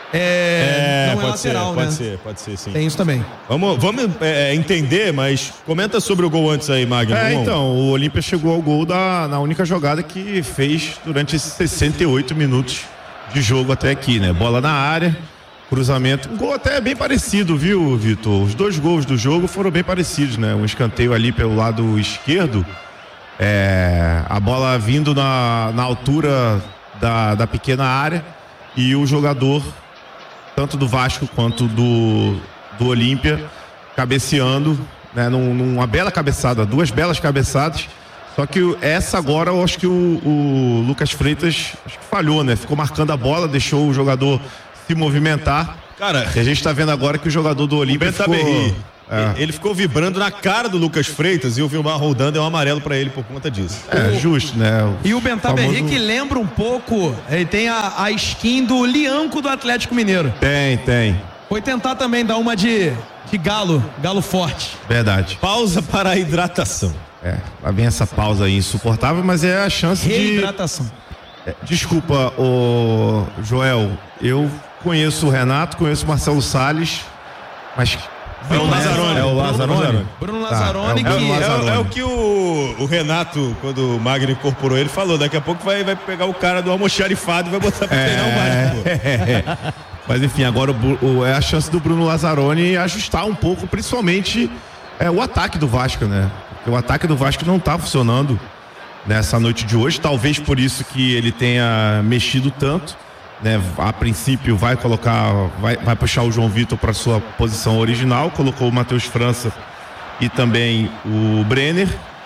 S7: é,
S3: É,
S7: não é
S3: pode
S7: lateral,
S3: ser,
S7: né?
S3: pode ser, pode ser, sim.
S7: Tem isso também.
S3: Vamos, vamos é, entender, mas comenta sobre o gol antes aí, Magno.
S6: É,
S3: Vamos.
S6: então, o Olímpia chegou ao gol da, na única jogada que fez durante esses sessenta e oito minutos de jogo até aqui, né? Bola na área, cruzamento, um gol até bem parecido, viu, Vitor? Os dois gols do jogo foram bem parecidos, né? Um escanteio ali pelo lado esquerdo, é, a bola vindo na, na altura da, da pequena área e o jogador, tanto do Vasco quanto do, do Olímpia, cabeceando, né? Num, numa bela cabeçada, duas belas cabeçadas. Só que essa agora eu acho que o, o Lucas Freitas acho que falhou, né? Ficou marcando a bola, deixou o jogador se movimentar.
S3: Cara,
S6: e a gente tá vendo agora que o jogador do Olímpia ficou...
S3: É. Ele ficou vibrando na cara do Lucas Freitas e o Vilmar Roldan deu um amarelo pra ele por conta disso.
S6: É, justo, né? O
S7: E o Bentaberri
S6: famoso...
S7: que lembra um pouco, ele tem a, a skin do Lianco do Atlético Mineiro.
S6: Tem, tem.
S7: Foi tentar também dar uma de, de galo, galo forte.
S6: Verdade.
S3: Pausa para a hidratação.
S6: É, lá vem essa pausa aí insuportável, mas é a chance
S7: Reidratação.
S6: de... É, desculpa, o Joel, eu conheço o Renato, conheço o Marcelo Salles, mas...
S3: É o Lazzaroni.
S6: É o Lazzaroni?
S7: Bruno
S6: Tá,
S7: Lazzaroni,
S6: é o
S7: que
S6: Bruno Lazzaroni.
S3: É, é o que o, o Renato, quando o Magno incorporou ele, falou. Daqui a pouco vai, vai pegar o cara do almoxarifado e vai botar pra treinar o Vasco.
S6: É. Mas enfim, agora o, o, é a chance do Bruno Lazzaroni ajustar um pouco, principalmente é, o ataque do Vasco, né? Porque o ataque do Vasco não tá funcionando nessa noite de hoje. Talvez por isso que ele tenha mexido tanto, né? A princípio vai colocar, vai, vai puxar o João Vitor para sua posição original, colocou o Matheus França e também o Brenner,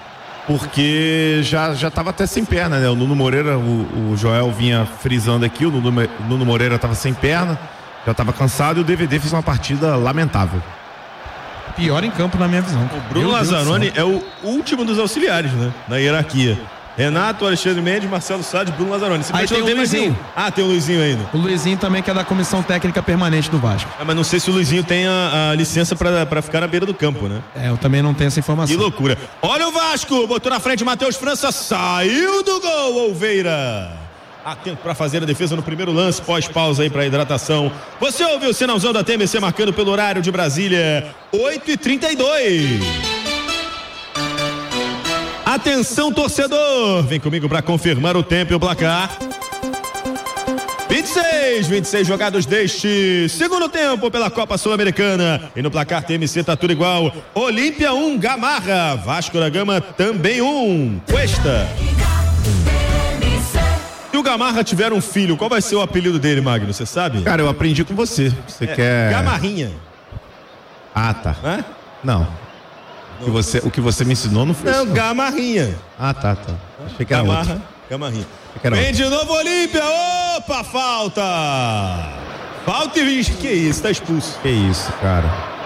S6: porque já já estava até sem perna, né? O Nuno Moreira, o, o Joel vinha frisando aqui, o Nuno, o Nuno Moreira estava sem perna, já estava cansado e o D V D fez uma partida lamentável.
S7: pior em campo na minha visão.
S3: O Bruno Lazzaroni é o último dos auxiliares, né? Na hierarquia. Renato, Alexandre Mendes, Marcelo Salles, Bruno Lazzaroni.
S7: Aí tem
S3: não
S7: o
S3: tem mais
S7: Luizinho.
S3: nenhum. Ah, tem o Luizinho ainda.
S7: O Luizinho também, que é da comissão técnica permanente do Vasco.
S3: Ah, mas não sei se o Luizinho tem a, a licença pra, pra ficar na beira do campo, né?
S7: É, eu também não tenho essa informação.
S3: Que loucura. Olha o Vasco, botou na frente Matheus França, saiu do gol, Olveira. Atento para fazer a defesa no primeiro lance, pós-pausa aí para hidratação. Você ouviu o sinalzão da T M C marcando pelo horário de Brasília, oito e trinta e dois. Atenção, torcedor, vem comigo para confirmar o tempo e o placar. vinte e seis, vinte e seis jogados deste segundo tempo pela Copa Sul-Americana. E no placar T M C tá tudo igual. Olímpia um, Gamarra. Vasco da Gama também um. Cuesta. Se o Gamarra tiver um filho, qual vai ser o apelido dele, Magno? Você sabe?
S6: Cara, eu aprendi com você. Você
S3: É,
S6: quer...
S3: Gamarrinha.
S6: Ah, tá.
S3: Hã?
S6: Não. O que, você, o que você me ensinou não foi
S3: Não,
S6: isso.
S3: Gamarrinha.
S6: Ah, tá, tá. Achei que era
S3: Gamarra,
S6: outro.
S3: Gamarrinha.
S6: Que era
S3: Vem
S6: outro.
S3: de novo Olímpia. Opa, falta. Falta e vinte. Que isso, tá expulso.
S6: Que isso, cara.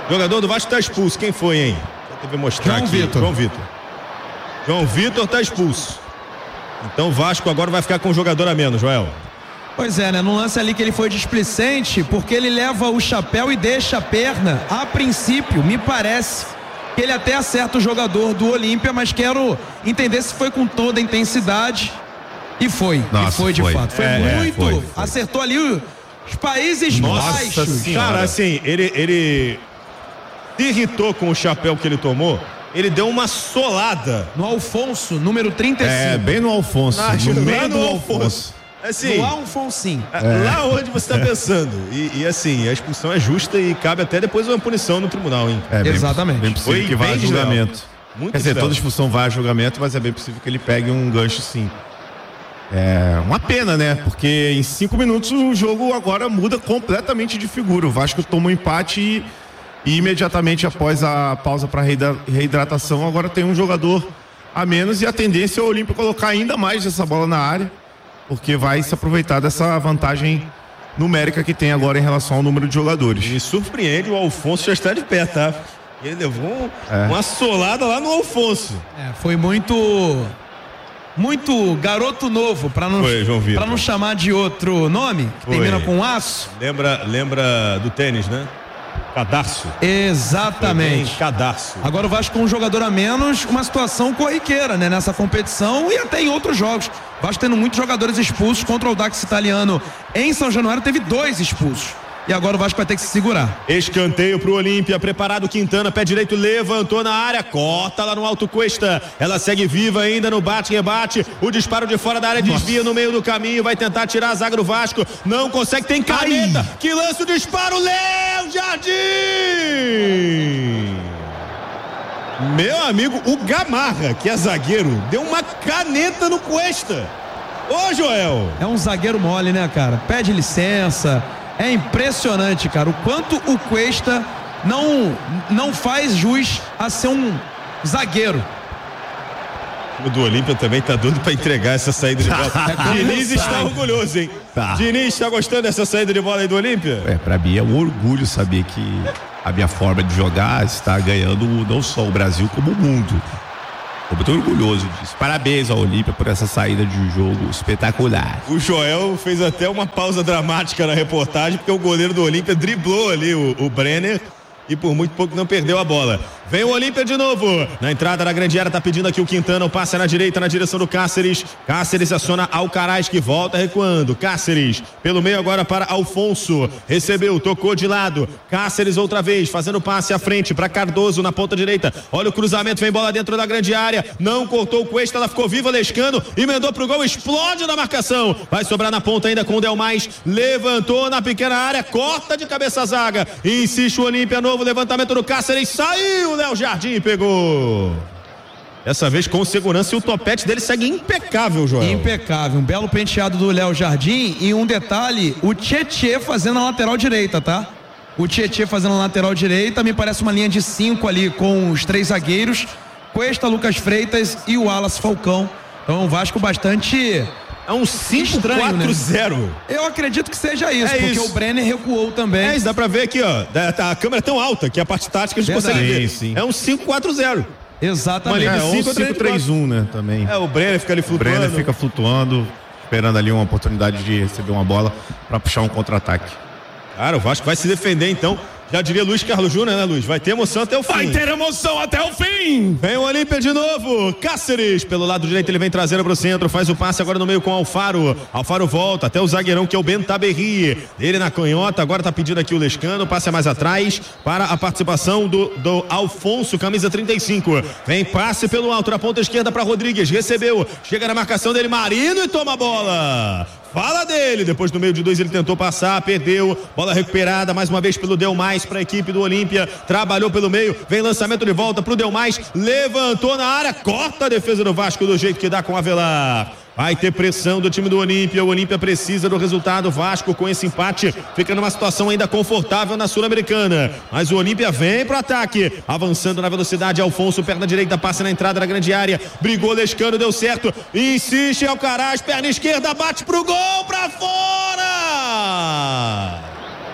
S3: Jogador do Vasco tá expulso. Quem foi, hein? Deixa eu mostrar
S7: João
S3: aqui.
S7: Vitor.
S3: João Vitor. João Vitor tá expulso. Então o Vasco agora vai ficar com um jogador a menos, Joel.
S7: Pois é, né? No lance ali que ele foi displicente, porque ele leva o chapéu e deixa a perna. A princípio, me parece que ele até acerta o jogador do Olímpia, mas quero entender se foi com toda a intensidade. E foi.
S6: Nossa,
S7: e foi de
S6: foi.
S7: fato. Foi
S6: É,
S7: muito.
S6: é, foi, foi.
S7: Acertou ali os Países
S3: Nossa
S7: Baixos.
S3: Senhora. Cara, assim, ele, ele se irritou com o chapéu que ele tomou. Ele deu uma solada.
S7: No Alfonso, número trinta e cinco.
S6: É, bem no Alfonso.
S3: Na,
S6: no meio
S3: lá
S6: do
S3: no
S6: Alfonso.
S3: Alfonso. Assim,
S7: No Alfonsinho.
S3: é. Lá onde você está pensando. E, e assim, a expulsão é justa e cabe até depois uma punição no tribunal, hein?
S6: É, bem,
S7: Exatamente.
S6: Bem possível
S3: Foi
S6: que vá
S3: bem
S6: a julgamento.
S3: Muito
S6: Quer dizer,
S3: desleal.
S6: toda expulsão vai a julgamento, mas é bem possível que ele pegue um gancho, sim. É uma pena, né? Porque em cinco minutos o jogo agora muda completamente de figura. O Vasco toma um empate e, e imediatamente após a pausa para reidratação, agora tem um jogador a menos e a tendência é o Olímpia colocar ainda mais essa bola na área, porque vai se aproveitar dessa vantagem numérica que tem agora em relação ao número de jogadores.
S3: Me surpreende, o Alfonso já está de pé, tá? Ele levou um,
S6: É.
S3: uma solada lá no Alfonso.
S7: É, foi muito muito garoto novo, para não
S3: Foi, João Vitor.
S7: para não chamar de outro nome, que
S3: Foi.
S7: termina com aço.
S3: Lembra, lembra do tênis, né? Cadarço.
S7: Exatamente.
S3: Foi bem Cadarço.
S7: Agora o Vasco com um jogador a menos, uma situação corriqueira, né? Nessa competição e até em outros jogos. O Vasco tendo muitos jogadores expulsos contra o Dax Italiano em São Januário, teve dois expulsos. E agora o Vasco vai ter que se segurar.
S3: Escanteio pro Olímpia, preparado Quintana, pé direito, levantou na área, corta lá no alto Cuesta. Ela segue viva ainda no bate-rebate. O disparo de fora da área desvia no meio do caminho, vai tentar tirar a zaga do Vasco. Não consegue, tem caneta. Ai. Que lança o disparo, Léo Jardim! Meu amigo, o Gamarra, que é zagueiro, deu uma caneta no Cuesta. Ô, Joel!
S7: É um zagueiro mole, né, cara? Pede licença. É impressionante, cara, o quanto o Cuesta não, não faz jus a ser um zagueiro.
S3: O do Olímpia também tá doido pra entregar essa saída de bola.
S7: É
S3: Diniz está orgulhoso, hein?
S6: Tá.
S3: Diniz, tá gostando dessa saída de bola aí do Olímpia?
S6: É, pra mim é um orgulho saber que a minha forma de jogar está ganhando não só o Brasil, como o mundo. Estou muito orgulhoso disso. Parabéns ao Olímpia por essa saída de jogo espetacular.
S3: O Joel fez até uma pausa dramática na reportagem, porque o goleiro do Olímpia driblou ali o, o Brenner e por muito pouco não perdeu a bola. Vem o Olímpia de novo. Na entrada da grande área, tá pedindo aqui o Quintana. O passe é na direita, na direção do Cáceres. Cáceres aciona Alcaraz, que volta recuando. Cáceres, pelo meio agora para Alfonso. Recebeu, tocou de lado. Cáceres outra vez, fazendo passe à frente para Cardoso na ponta direita. Olha o cruzamento, vem bola dentro da grande área. Não cortou o Cuesta, ela ficou viva, Lescano. Emendou pro gol, explode na marcação. Vai sobrar na ponta ainda com o Delmais. Levantou na pequena área, corta de cabeça a zaga. Insiste o Olímpia, novo levantamento do Cáceres. Saiu! Léo Jardim pegou. Dessa vez com segurança e o topete dele segue impecável, Joel.
S7: Impecável, um belo penteado do Léo Jardim e um detalhe, o Tietê fazendo a lateral direita, tá? O Tietê fazendo a lateral direita, me parece uma linha de cinco ali com os três zagueiros, Cuesta, Lucas Freitas e o Wallace Falcão. Então o Vasco bastante...
S3: É um cinco quatro zero.
S7: Né? Eu acredito que seja isso,
S3: é
S7: porque
S3: isso.
S7: o Brenner recuou também.
S3: É isso, dá pra ver aqui, ó. A câmera é tão alta que a parte tática a gente
S7: Verdade.
S3: consegue ver.
S6: Sim, sim.
S3: É um cinco quatro zero.
S7: Exatamente.
S6: É,
S3: de
S6: um
S3: cinco,
S6: cinco três um, né, também.
S3: É, o Brenner fica ali
S6: O
S3: flutuando.
S6: Brenner fica flutuando, esperando ali uma oportunidade de receber uma bola para puxar um contra-ataque.
S3: Cara, o Vasco vai se defender então. Já diria Luiz Carlos Júnior, né, Luiz? Vai ter emoção até o fim.
S6: Vai ter emoção até o fim!
S3: Vem o Olímpia de novo. Cáceres, pelo lado direito, ele vem trazendo pro centro. Faz o passe agora no meio com o Alfaro. Alfaro volta até o zagueirão, que é o Bentaberri. Ele na canhota, agora tá pedindo aqui o Lescano. Passe mais atrás para a participação do, do Alfonso, camisa trinta e cinco. Vem passe pelo alto, na ponta esquerda para Rodrigues. Recebeu, chega na marcação dele, Marino, e toma a bola. Fala dele, depois do meio de dois ele tentou passar, perdeu, bola recuperada mais uma vez pelo Delmais para a equipe do Olímpia, trabalhou pelo meio, vem lançamento de volta pro Delmais, levantou na área, corta a defesa do Vasco do jeito que dá com o Avelar. Vai ter pressão do time do Olímpia, o Olímpia precisa do resultado. Vasco com esse empate fica numa situação ainda confortável na Sul-Americana, mas o Olímpia vem pro ataque, avançando na velocidade. Alfonso, perna direita, passa na entrada da grande área, brigou Lescano, deu certo, insiste Alcaraz, perna esquerda, bate pro gol, pra fora!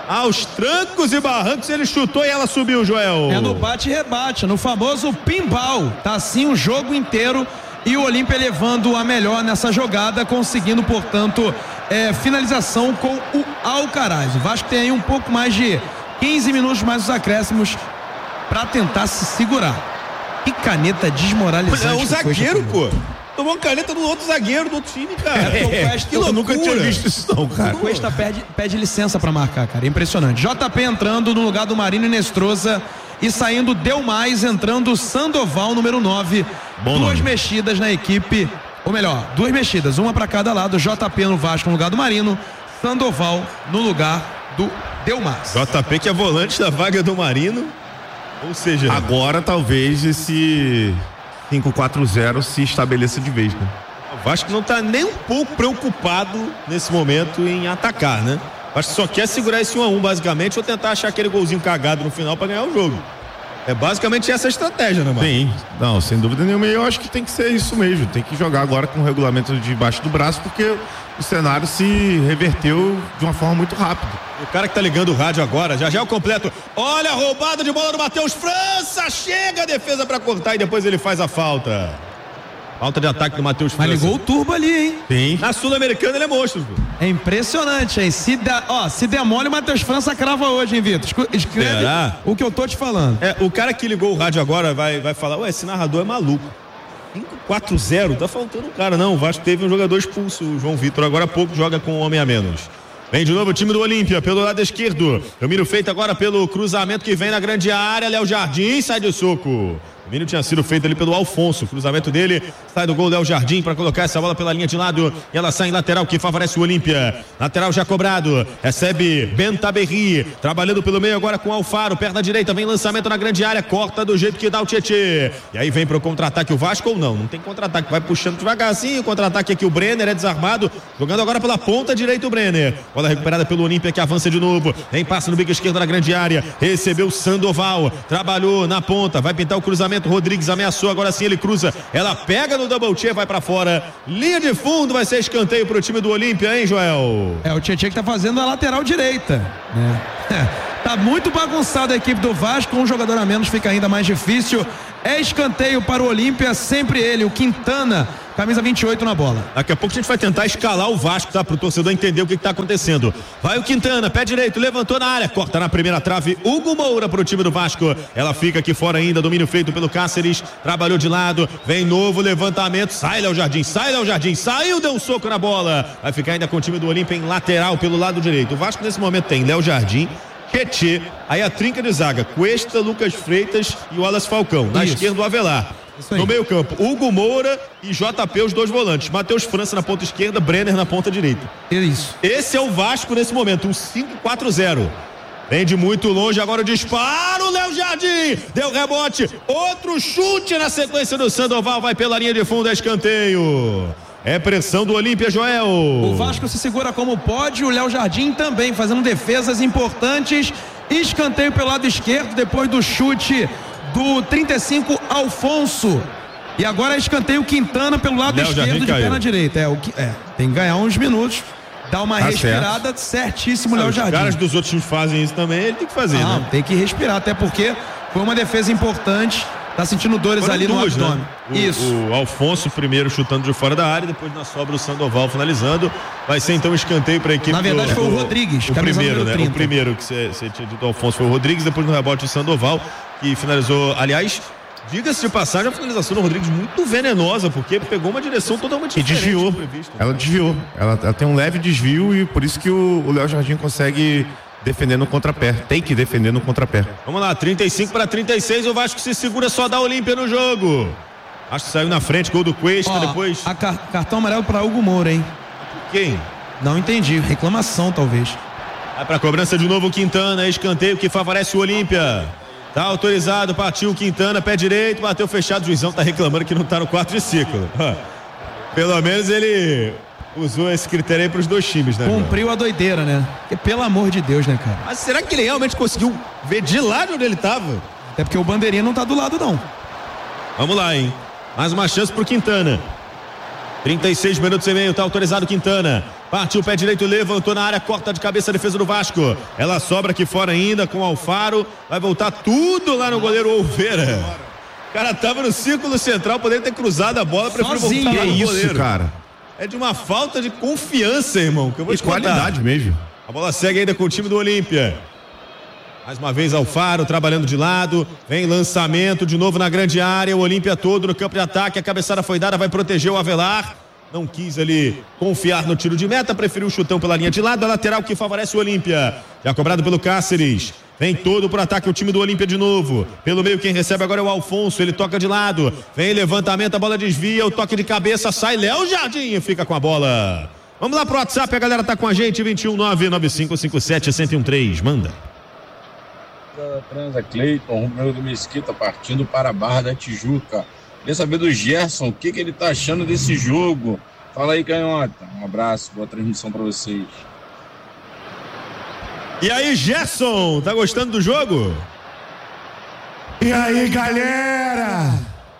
S3: Aos trancos e barrancos ele chutou e ela subiu, Joel.
S7: É no bate e rebate, no famoso pinball. Tá assim o jogo inteiro e o Olímpia levando a melhor nessa jogada, conseguindo, portanto, é, finalização com o Alcaraz. O Vasco tem aí um pouco mais de quinze minutos mais os acréscimos para tentar se segurar. Que caneta desmoralizante.
S3: É um zagueiro, pô. Tomou uma caneta do outro zagueiro do outro time, cara.
S7: É,
S3: que eu nunca tinha visto isso não, cara.
S7: O Cuesta pede, pede licença pra marcar, cara. Impressionante. J P entrando no lugar do Marino Inestrosa e saindo Delmais, entrando Sandoval, número nove.
S3: Bom
S7: duas
S3: nome.
S7: mexidas na equipe, ou melhor, duas mexidas, uma pra cada lado. J P no Vasco no lugar do Marino, Sandoval no lugar do Delmais.
S3: J P que é volante da vaga do Marino. Ou seja,
S6: agora talvez esse cinco quatro zero se estabeleça de vez, né?
S3: O Vasco não tá nem um pouco preocupado nesse momento em atacar, né? O Vasco só quer segurar esse um a um basicamente ou tentar achar aquele golzinho cagado no final pra ganhar o jogo. É basicamente essa a estratégia, né, mano?
S6: Sim, não, sem dúvida nenhuma. Eu acho que tem que ser isso mesmo. Tem que jogar agora com o regulamento debaixo do braço, porque o cenário se reverteu de uma forma muito rápida.
S3: O cara que tá ligando o rádio agora, já já é o completo. Olha a roubada de bola do Matheus França. Chega a defesa pra cortar e depois ele faz a falta. Falta de ataque do Matheus França.
S7: Mas ligou o turbo ali, hein?
S3: Sim. Na Sul-Americana ele é monstro. Viu?
S7: É impressionante, hein? Se der, ó, se der mole, o Matheus França crava hoje, hein, Vitor? Escreve
S3: Será?
S7: o que eu tô te falando.
S3: É, o cara que ligou o rádio agora vai, vai falar, ué, esse narrador é maluco. cinco quatro zero, tá faltando um cara, não. O Vasco teve um jogador expulso, o João Vitor, agora há pouco joga com um homem a menos. Vem de novo o time do Olímpia, pelo lado esquerdo. Domínio feito agora pelo cruzamento que vem na grande área. Léo Jardim sai de soco. O domínio tinha sido feito ali pelo Alfonso. O cruzamento dele sai do gol Léo Jardim para colocar essa bola pela linha de lado. E ela sai em lateral que favorece o Olímpia. Lateral já cobrado. Recebe Bentaberri. Trabalhando pelo meio agora com Alfaro. Perna direita, vem lançamento na grande área. Corta do jeito que dá o Tietê. E aí vem pro contra-ataque o Vasco ou não? Não tem contra-ataque. Vai puxando devagarzinho. Contra-ataque aqui o Brenner é desarmado. Jogando agora pela ponta direita o Brenner. Bola recuperada pelo Olímpia que avança de novo. Vem passa no bico esquerdo na grande área. Recebeu Sandoval. Trabalhou na ponta. Vai pintar o cruzamento. Rodrigues ameaçou. Agora sim ele cruza. Ela pega no double check, vai pra fora. Linha de fundo, vai ser escanteio pro time do Olímpia, hein, Joel?
S7: É o Tietê que tá fazendo a lateral direita, né? Tá muito bagunçada a equipe do Vasco, com um jogador a menos fica ainda mais difícil. É escanteio para o Olímpia, sempre ele, o Quintana, camisa vinte e oito na bola.
S3: Daqui a pouco a gente vai tentar escalar o Vasco, tá? Pro torcedor entender o que, que tá acontecendo. Vai o Quintana, pé direito, levantou na área, corta na primeira trave, Hugo Moura pro time do Vasco. Ela fica aqui fora ainda, domínio feito pelo Cáceres, trabalhou de lado, vem novo levantamento, sai Léo Jardim, sai Léo Jardim, saiu, deu um soco na bola. Vai ficar ainda com o time do Olímpia em lateral pelo lado direito. O Vasco nesse momento tem Léo Jardim, Tietê, aí a trinca de zaga, Cuesta, Lucas Freitas e Wallace Falcão. Na
S7: Isso.
S3: esquerda o Avelar. No meio campo, Hugo Moura e J P, os dois volantes. Matheus França na ponta esquerda, Brenner na ponta direita.
S7: Isso.
S3: Esse é o Vasco nesse momento, um cinco quatro zero. Vem de muito longe, agora o disparo, Léo Jardim, deu rebote, outro chute na sequência do Sandoval, vai pela linha de fundo, é escanteio. É pressão do Olímpia, Joel.
S7: O Vasco se segura como pode, o Léo Jardim também fazendo defesas importantes. Escanteio pelo lado esquerdo depois do chute do trinta e cinco Alfonso. E agora é escanteio Quintana pelo lado
S3: Léo
S7: esquerdo
S3: Jardim
S7: de
S3: caiu.
S7: perna direita. É, o que, é, tem que ganhar uns minutos, dar uma
S3: Tá
S7: respirada, certíssimo
S3: Ah,
S7: Léo
S3: os
S7: Jardim.
S3: caras dos outros times fazem isso também, ele tem que fazer,
S7: Não,
S3: né?
S7: tem que respirar, até porque foi uma defesa importante. Tá sentindo dores
S3: Foram
S7: ali
S3: duas,
S7: no abdômen.
S3: né? O,
S7: Isso.
S3: O Alfonso primeiro chutando de fora da área, depois na sobra o Sandoval finalizando. Vai ser então escanteio para a equipe.
S7: Na verdade
S3: do,
S7: foi o
S3: do,
S7: Rodrigues,
S3: o
S7: camisa
S3: primeiro,
S7: número
S3: né?
S7: trinta.
S3: O primeiro que você tinha dito, o Alfonso, foi o Rodrigues, depois no rebote o Sandoval, que finalizou. Aliás, diga-se de passagem, a finalização do Rodrigues muito venenosa, porque pegou uma direção totalmente
S6: E
S3: diferente.
S6: desviou.
S3: do previsto.
S6: Ela desviou. Ela, ela tem um leve desvio e por isso que o o Léo Jardim consegue defender no contrapé. Tem que defender no contrapé.
S3: Vamos lá, trinta e cinco para trinta e seis, o Vasco se segura, só dá Olímpia no jogo. Acho que saiu na frente, gol do Cuesta,
S7: Ó,
S3: depois.
S7: a car- cartão amarelo para Hugo Moura, hein?
S3: Quem?
S7: Não entendi. Reclamação, talvez.
S3: Vai pra cobrança de novo o Quintana, escanteio que favorece o Olímpia. Tá autorizado, partiu o Quintana, pé direito, bateu fechado, o juizão tá reclamando que não tá no quarto de ciclo. Pelo menos ele usou esse critério aí pros dois times, né? João?
S7: Cumpriu a doideira, né? Porque, pelo amor de Deus, né, cara?
S3: Mas será que ele realmente conseguiu ver de lá de onde ele tava?
S7: Até porque o bandeirinha não tá do lado, não.
S3: Vamos lá, hein? Mais uma chance pro Quintana. trinta e seis minutos e meio, tá autorizado Quintana. Partiu o pé direito, levantou na área, corta de cabeça a defesa do Vasco. Ela sobra aqui fora ainda com o Alfaro. Vai voltar tudo lá no goleiro Oliveira. O cara tava no círculo central, poderia ter cruzado a bola, preferiu voltar lá no
S6: isso,
S3: goleiro.
S6: Cara.
S3: É de uma falta de confiança, irmão, que eu vou te contar.
S6: Qualidade mesmo.
S3: A bola segue ainda com o time do Olímpia. Mais uma vez Alfaro trabalhando de lado. Vem lançamento de novo na grande área. O Olímpia todo no campo de ataque. A cabeçada foi dada, vai proteger o Avelar. Não quis ali confiar no tiro de meta, preferiu o chutão pela linha de lado. A lateral que favorece o Olímpia. Já cobrado pelo Cáceres. Vem todo pro ataque o time do Olímpia de novo. Pelo meio quem recebe agora é o Alfonso. Ele toca de lado. Vem levantamento, a bola desvia. O toque de cabeça sai. Léo Jardim fica com a bola. Vamos lá pro WhatsApp, a galera tá com a gente. vinte e um nove nove cinco cinco sete um zero um três. Manda.
S12: Transa Cleiton, Romeu do Mesquita, partindo para a Barra da Tijuca. Queria saber do Gerson, o que, que ele tá achando desse jogo. Fala aí, Canhota. Um abraço, boa transmissão para vocês.
S3: E aí, Gerson, tá gostando do jogo?
S9: E aí, galera?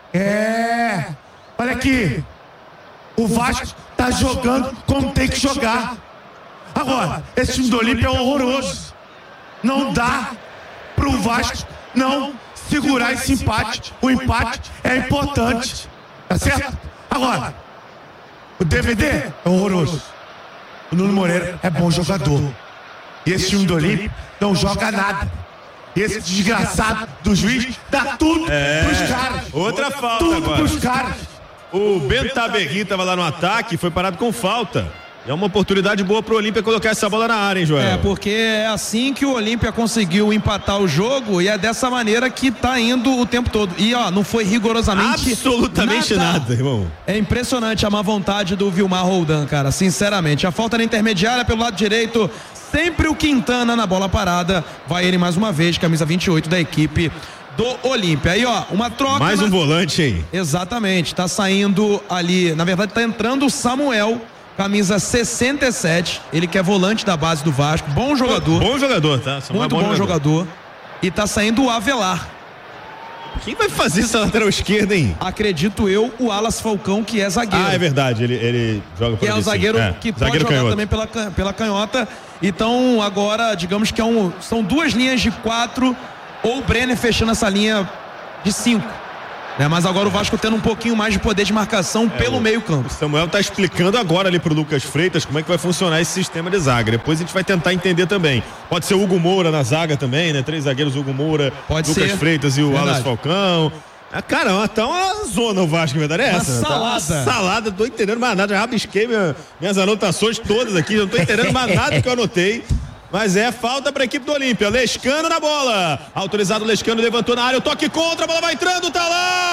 S9: É. Olha aqui. O Vasco tá jogando como tem que jogar. Agora, esse time do Olímpia é horroroso. Não dá pro Vasco não segurar esse empate. O empate é importante. Tá certo? Agora, o D V D é horroroso. O Nuno Moreira é bom jogador. E esse time do Olímpia não joga nada. E esse desgraçado do juiz dá tudo
S3: é,
S9: pros caras.
S3: Outra falta
S9: tudo
S3: agora.
S9: Pros caras.
S3: O Bentaberri tava lá no ataque e foi parado com falta. É uma oportunidade boa pro Olímpia colocar essa bola na área, hein, Joel?
S7: É, porque é assim que o Olímpia conseguiu empatar o jogo e é dessa maneira que tá indo o tempo todo. E, ó, não foi rigorosamente
S3: absolutamente nada, nada irmão.
S7: É impressionante a má vontade do Vilmar Roldan, cara, sinceramente. A falta na intermediária pelo lado direito, sempre o Quintana na bola parada. Vai ele mais uma vez, camisa vinte e oito da equipe do Olímpia. Aí, ó, uma troca.
S3: Mais um
S7: na...
S3: volante, hein?
S7: Exatamente, tá saindo ali, na verdade tá entrando o Samuel, camisa sessenta e sete, ele que é volante da base do Vasco, bom jogador.
S3: Bom jogador, tá?
S7: Samuel muito bom, bom jogador. jogador. E tá saindo o Avelar.
S3: Quem vai fazer essa lateral esquerda, hein?
S7: Acredito eu, o Alas Falcão, que é zagueiro.
S3: Ah, é verdade, ele, ele joga por
S7: Que é o zagueiro é. que zagueiro pode jogar canhoto. também pela, pela canhota. Então, agora, digamos que é um, são duas linhas de quatro, ou o Brenner fechando essa linha de cinco. É, mas agora o Vasco tendo um pouquinho mais de poder de marcação é, pelo meio campo.
S3: O Samuel tá explicando agora ali pro Lucas Freitas como é que vai funcionar esse sistema de zaga. Depois a gente vai tentar entender também. Pode ser o Hugo Moura na zaga também, né? Três zagueiros, Hugo Moura,
S7: Pode
S3: Lucas
S7: ser.
S3: Freitas e o
S7: Verdade.
S3: Alas Falcão. Ah, caramba, tá uma zona o Vasco, verdade é essa?
S7: Uma salada.
S3: Tá uma salada, tô entendendo mais nada. Já rabisquei minha, minhas anotações todas aqui, não tô entendendo mais nada que eu anotei. Mas é falta para a equipe do Olímpia. Lescano na bola. Autorizado, Lescano levantou na área. O toque contra, a bola vai entrando, tá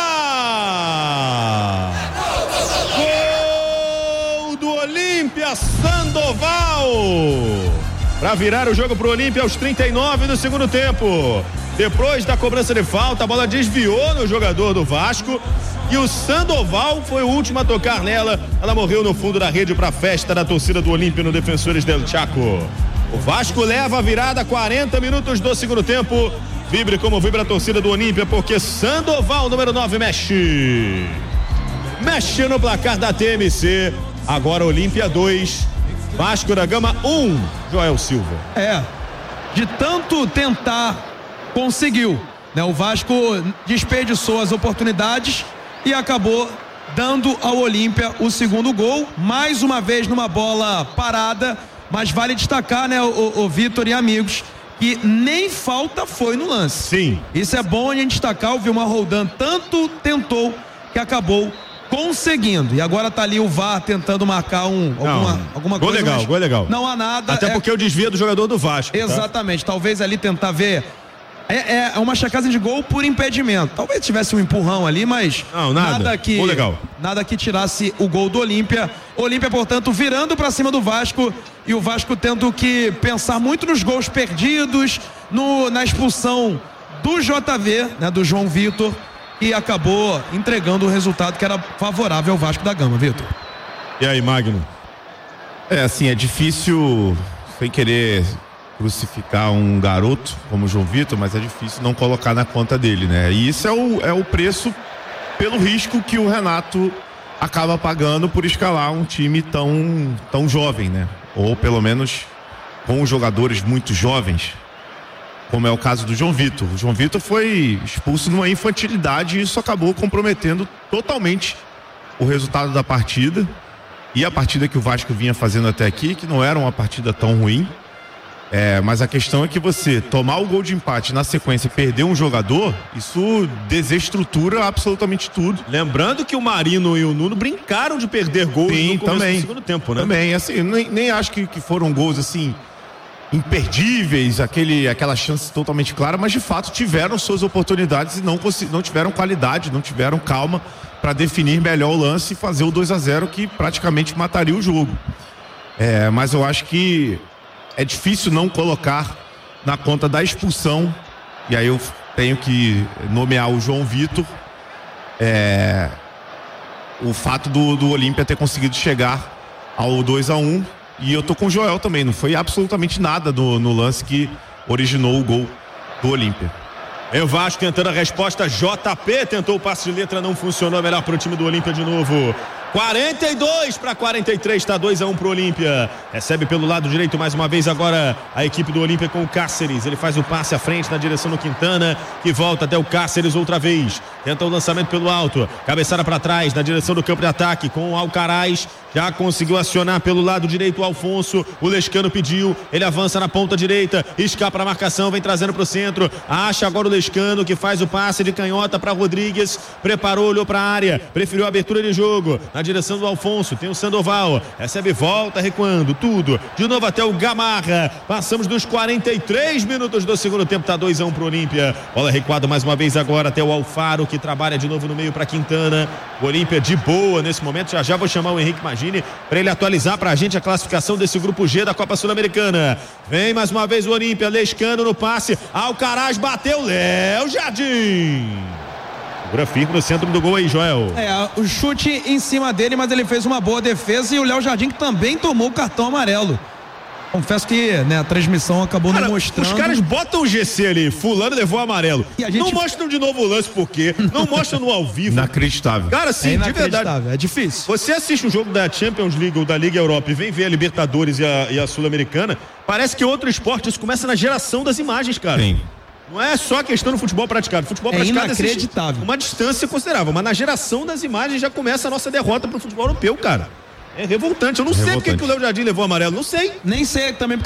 S3: lá! Gol do Olímpia, Sandoval! Para virar o jogo pro Olímpia aos trinta e nove do segundo tempo. Depois da cobrança de falta, a bola desviou no jogador do Vasco. E o Sandoval foi o último a tocar nela. Ela morreu no fundo da rede para a festa da torcida do Olímpia no Defensores del Chaco. O Vasco leva a virada, quarenta minutos do segundo tempo. Vibre como vibra a torcida do Olímpia, porque Sandoval, número nove, mexe. Mexe no placar da T M C. Agora Olímpia dois, Vasco da Gama um. Joel Silva.
S7: É, de tanto tentar, conseguiu, né? O Vasco desperdiçou as oportunidades e acabou dando ao Olímpia o segundo gol. Mais uma vez numa bola parada. Mas vale destacar, né, o, o Vitor e amigos, que nem falta foi no lance.
S3: Sim.
S7: Isso é bom a gente destacar. O Vilmar Roldan tanto tentou que acabou conseguindo. E agora tá ali o V A R tentando marcar um, alguma,
S3: não,
S7: alguma
S3: gol
S7: coisa.
S3: Legal, gol legal.
S7: Não há nada.
S3: Até
S7: é...
S3: porque o desvio do jogador do Vasco.
S7: Exatamente.
S3: Tá?
S7: Talvez ali tentar ver. É, é uma checagem de gol por impedimento. Talvez tivesse um empurrão ali, mas
S3: não, nada.
S7: nada que
S3: gol legal.
S7: nada que tirasse o gol do Olímpia. Olímpia, portanto, virando para cima do Vasco e o Vasco tendo que pensar muito nos gols perdidos, no, na expulsão do J V, né, do João Vitor, e acabou entregando o resultado que era favorável ao Vasco da Gama, Vitor.
S3: E aí, Magno?
S6: É assim, é difícil, sem querer crucificar um garoto como o João Vitor, mas é difícil não colocar na conta dele, né? E isso é o, é o preço pelo risco que o Renato acaba pagando por escalar um time tão, tão jovem, né? Ou pelo menos com jogadores muito jovens, como é o caso do João Vitor. O João Vitor foi expulso numa infantilidade e isso acabou comprometendo totalmente o resultado da partida e a partida que o Vasco vinha fazendo até aqui, que não era uma partida tão ruim. É, mas a questão é que você tomar o gol de empate na sequência e perder um jogador, isso desestrutura absolutamente tudo.
S3: Lembrando que o Marino e o Nuno brincaram de perder gols
S6: Sim,
S3: no começo
S6: também,
S3: do segundo tempo, né?
S6: Também, assim, nem, nem acho que, que foram gols assim imperdíveis, aquele, aquela chance totalmente clara, mas de fato tiveram suas oportunidades e não, não tiveram qualidade, não tiveram calma para definir melhor o lance e fazer o dois a zero que praticamente mataria o jogo. É, mas eu acho que é difícil não colocar na conta da expulsão, e aí eu tenho que nomear o João Vitor, é, o fato do, do Olímpia ter conseguido chegar ao dois a um, e eu tô com o Joel também, não foi absolutamente nada no, no lance que originou o gol do Olímpia.
S3: É o Vasco tentando a resposta, J P tentou o passe de letra, não funcionou, melhor pro time do Olímpia de novo. quarenta e dois para quarenta e três, está dois a um pro Olímpia. Recebe pelo lado direito mais uma vez agora a equipe do Olímpia com o Cáceres. Ele faz o passe à frente na direção do Quintana, que volta até o Cáceres outra vez. Tenta o lançamento pelo alto, cabeçada para trás na direção do campo de ataque com o Alcaraz. Já conseguiu acionar pelo lado direito o Alfonso. O Lescano pediu, ele avança na ponta direita, escapa a marcação, vem trazendo pro centro. Acha agora o Lescano, que faz o passe de canhota para Rodrigues. Preparou, olhou para a área, preferiu a abertura de jogo na direção do Alfonso. Tem o Sandoval, recebe, volta, recuando, tudo. De novo até o Gamarra. Passamos dos quarenta e três minutos do segundo tempo, tá dois a um pro Olímpia. Bola recuada mais uma vez agora até o Alfaro, que trabalha de novo no meio para Quintana. O Olímpia de boa nesse momento. Já já vou chamar o Henrique Magini para ele atualizar pra gente a classificação desse grupo G da Copa Sul-Americana. Vem mais uma vez o Olímpia, Lescano no passe, Alcaraz bateu, Léo Jardim. Segura firme no centro do gol aí, Joel.
S7: É, o chute em cima dele, mas ele fez uma boa defesa e o Léo Jardim que também tomou o cartão amarelo. Confesso que, né, a transmissão acabou
S3: Cara,
S7: não mostrando.
S3: Os caras botam o G C ali, fulano levou amarelo. E a gente... Não mostram de novo o lance por quê? Não mostram no ao vivo.
S6: Inacreditável.
S3: Cara, sim,
S7: é
S3: de verdade.
S7: É difícil.
S3: Você assiste um jogo da Champions League ou da Liga Europa e vem ver a Libertadores e a, e a Sul-Americana, parece que é outro esporte. Isso começa na geração das imagens, cara.
S6: Sim.
S3: Não é só a questão do futebol praticado. Futebol
S7: é
S3: praticado
S7: inacreditável.
S3: Uma distância considerável, mas na geração das imagens já começa a nossa derrota pro futebol europeu, cara. É revoltante. Eu não sei porque que o Léo Jardim levou amarelo. Não sei.
S7: Nem sei também porque